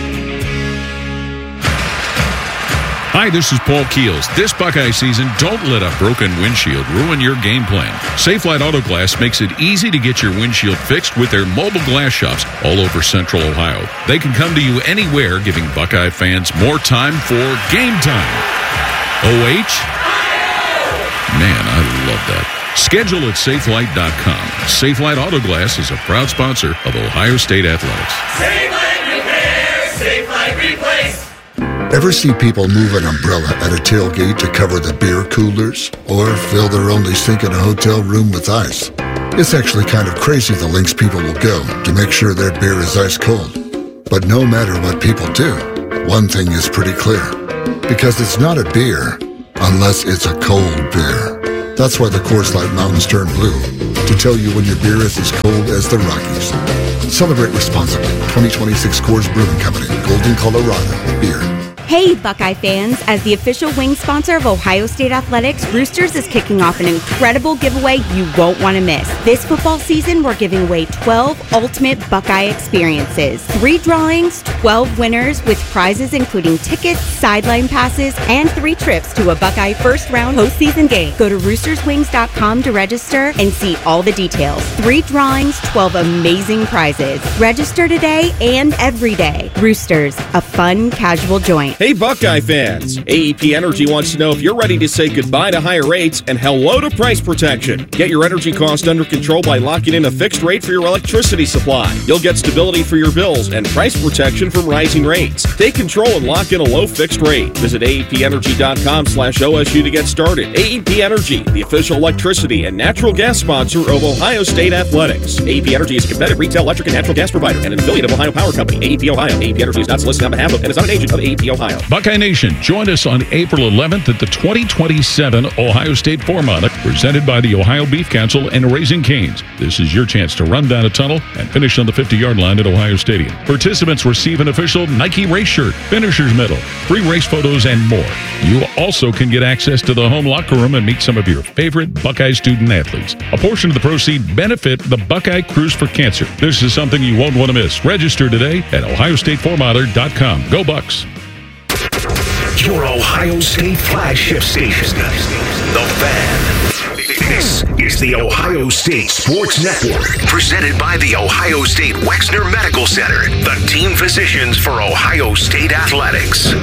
[SPEAKER 20] Hi, this is Paul Keels. This Buckeye season, don't let a broken windshield ruin your game plan. Safelite Auto Glass makes it easy to get your windshield fixed with their mobile glass shops all over Central Ohio. They can come to you anywhere, giving Buckeye fans more time for game time. O H? Man, I love that. Schedule at Safelight dot com. Safelight Auto Glass is a proud sponsor of Ohio State Athletics.
[SPEAKER 21] Safelight Repair, Safelight Replace.
[SPEAKER 3] Ever see people move an umbrella at a tailgate to cover the beer coolers? Or fill their only sink in a hotel room with ice? It's actually kind of crazy the lengths people will go to make sure their beer is ice cold. But no matter what people do, one thing is pretty clear. Because it's not a beer unless it's a cold beer. That's why the Coors Light Mountains turn blue, to tell you when your beer is as cold as the Rockies. Celebrate responsibly. twenty twenty-six Coors Brewing Company, Golden, Colorado. Beer.
[SPEAKER 6] Hey, Buckeye fans! As the official wing sponsor of Ohio State Athletics, Roosters is kicking off an incredible giveaway you won't want to miss. This football season, we're giving away twelve ultimate Buckeye experiences. Three drawings, twelve winners, with prizes including tickets, sideline passes, and three trips to a Buckeye first-round postseason game. Go to roosters wings dot com to register and see all the details. Three drawings, twelve amazing prizes. Register today and every day. Roosters, a fun, casual joint.
[SPEAKER 7] Hey, Buckeye fans! A E P Energy wants to know if you're ready to say goodbye to higher rates and hello to price protection. Get your energy cost under control by locking in a fixed rate for your electricity supply. You'll get stability for your bills and price protection from rising rates. Take control and lock in a low fixed rate. Visit A E P energy dot com slash O S U to get started. A E P Energy, the official electricity and natural gas sponsor of Ohio State Athletics. A E P Energy is a competitive retail electric and natural gas provider and an affiliate of Ohio Power Company. A E P Ohio. A E P Energy is not solicited on behalf of and is not an agent of A E P Ohio.
[SPEAKER 20] Buckeye Nation, join us on April eleventh at the twenty twenty-seven Ohio State Four-Mile, presented by the Ohio Beef Council and Raising Cane's. This is your chance to run down a tunnel and finish on the fifty-yard line at Ohio Stadium. Participants receive an official Nike race shirt, finisher's medal, free race photos, and more. You also can get access to the home locker room and meet some of your favorite Buckeye student athletes. A portion of the proceeds benefit the Buckeye Cruise for Cancer. This is something you won't want to miss. Register today at ohio state four miler dot com. Go Bucks!
[SPEAKER 10] Your Ohio State flagship station, The Fan. This is the Ohio State Sports Network, presented by the Ohio State Wexner Medical Center, the team physicians for Ohio State Athletics.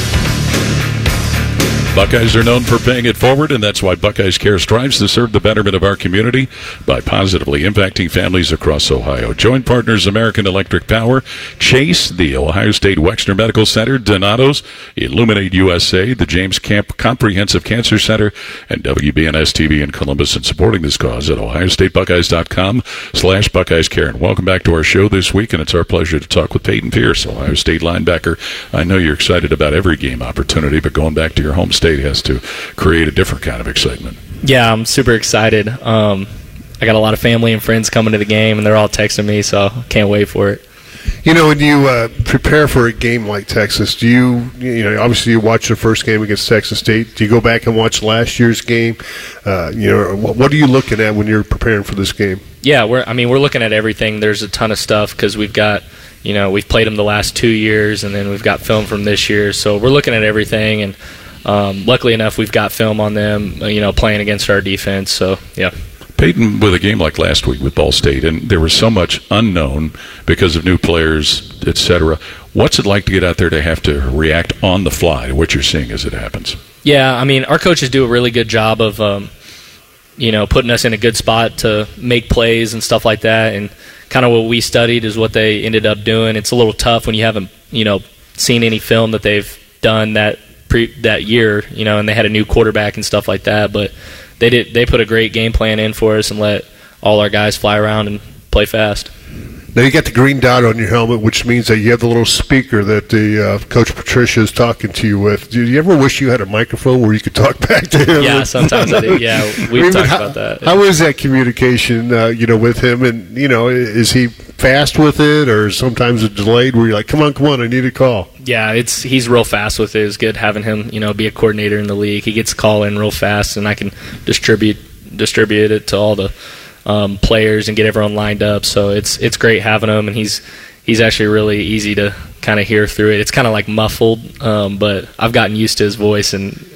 [SPEAKER 20] Buckeyes are known for paying it forward, and that's why Buckeyes Care strives to serve the betterment of our community by positively impacting families across Ohio. Joint partners American Electric Power, Chase, the Ohio State Wexner Medical Center, Donato's, Illuminate U S A, the James Camp Comprehensive Cancer Center, and W B N S T V in Columbus, and supporting this cause at ohio state buckeyes dot com slash Buckeyes Care. And welcome back to our show this week, and it's our pleasure to talk with Peyton Pierce, Ohio State linebacker. I know you're excited about every game opportunity, but going back to your home state has to create a different kind of excitement.
[SPEAKER 8] Yeah, I'm super excited. Um, I got a lot of family and friends coming to the game, and they're all texting me, so can't wait for it.
[SPEAKER 12] You know, when you uh, prepare for a game like Texas, do you, you know, obviously you watch the first game against Texas State. Do you go back and watch last year's game? Uh, you know, what, what are you looking at when you're preparing for this game?
[SPEAKER 8] Yeah, we're. I mean, we're looking at everything. There's a ton of stuff because we've got, you know, we've played them the last two years, and then we've got film from this year. So we're looking at everything, and Um, luckily enough, we've got film on them, you know, playing against our defense. So, yeah.
[SPEAKER 20] Peyton, with a game like last week with Ball State, and there was so much unknown because of new players, et cetera. What's it like to get out there to have to react on the fly to what you're seeing as it happens?
[SPEAKER 8] Yeah, I mean, our coaches do a really good job of, um, you know, putting us in a good spot to make plays and stuff like that. And kind of what we studied is what they ended up doing. It's a little tough when you haven't, you know, seen any film that they've done that Pre, that year, you know, and they had a new quarterback and stuff like that, but they did they put a great game plan in for us and let all our guys fly around and play fast.
[SPEAKER 12] Now you got the green dot on your helmet, which means that you have the little speaker that the uh, Coach Patricia is talking to you with. Do you ever wish you had a microphone where you could talk back to him?
[SPEAKER 8] Yeah, sometimes I do. Yeah, we've I mean, talked how, about that.
[SPEAKER 12] How is that communication, uh, you know, with him? And you know, is he fast with it, or sometimes it's delayed where you're like, come on, come on, I need a call?
[SPEAKER 8] Yeah, it's he's real fast with it. It's good having him, you know, be a coordinator in the league. He gets a call in real fast, and I can distribute distribute it to all the Um, players and get everyone lined up. So it's it's great having him, and he's he's actually really easy to kind of hear through it. It's kind of like muffled, um, but I've gotten used to his voice, and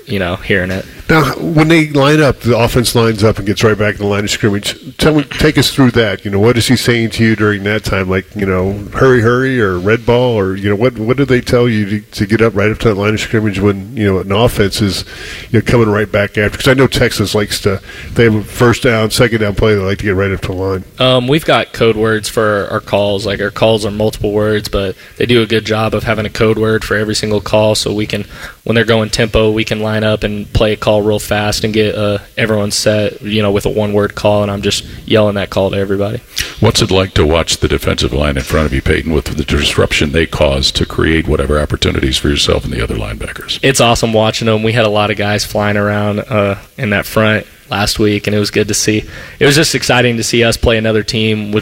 [SPEAKER 8] you know, hearing it.
[SPEAKER 12] Now, when they line up, the offense lines up and gets right back in the line of scrimmage. Tell me, take us through that. You know, what is he saying to you during that time? Like, you know, hurry, hurry, or red ball, or you know, what what do they tell you to, to get up right up to that line of scrimmage when you know an offense is you know coming right back after? Because I know Texas likes to. They have a first down, second down play. They like to get right up to the line.
[SPEAKER 8] Um, we've got code words for our calls. Like our calls are multiple words, but they do a good job of having a code word for every single call, so we can, when they're going tempo, we can line up and play a call real fast and get uh, everyone set, you know, with a one-word call, and I'm just yelling that call to everybody.
[SPEAKER 11] What's it like to watch the defensive line in front of you, Peyton, with the disruption they cause to create whatever opportunities for yourself and the other linebackers?
[SPEAKER 8] It's awesome watching them. We had a lot of guys flying around uh, in that front last week, and it was good to see. It was just exciting to see us play another team with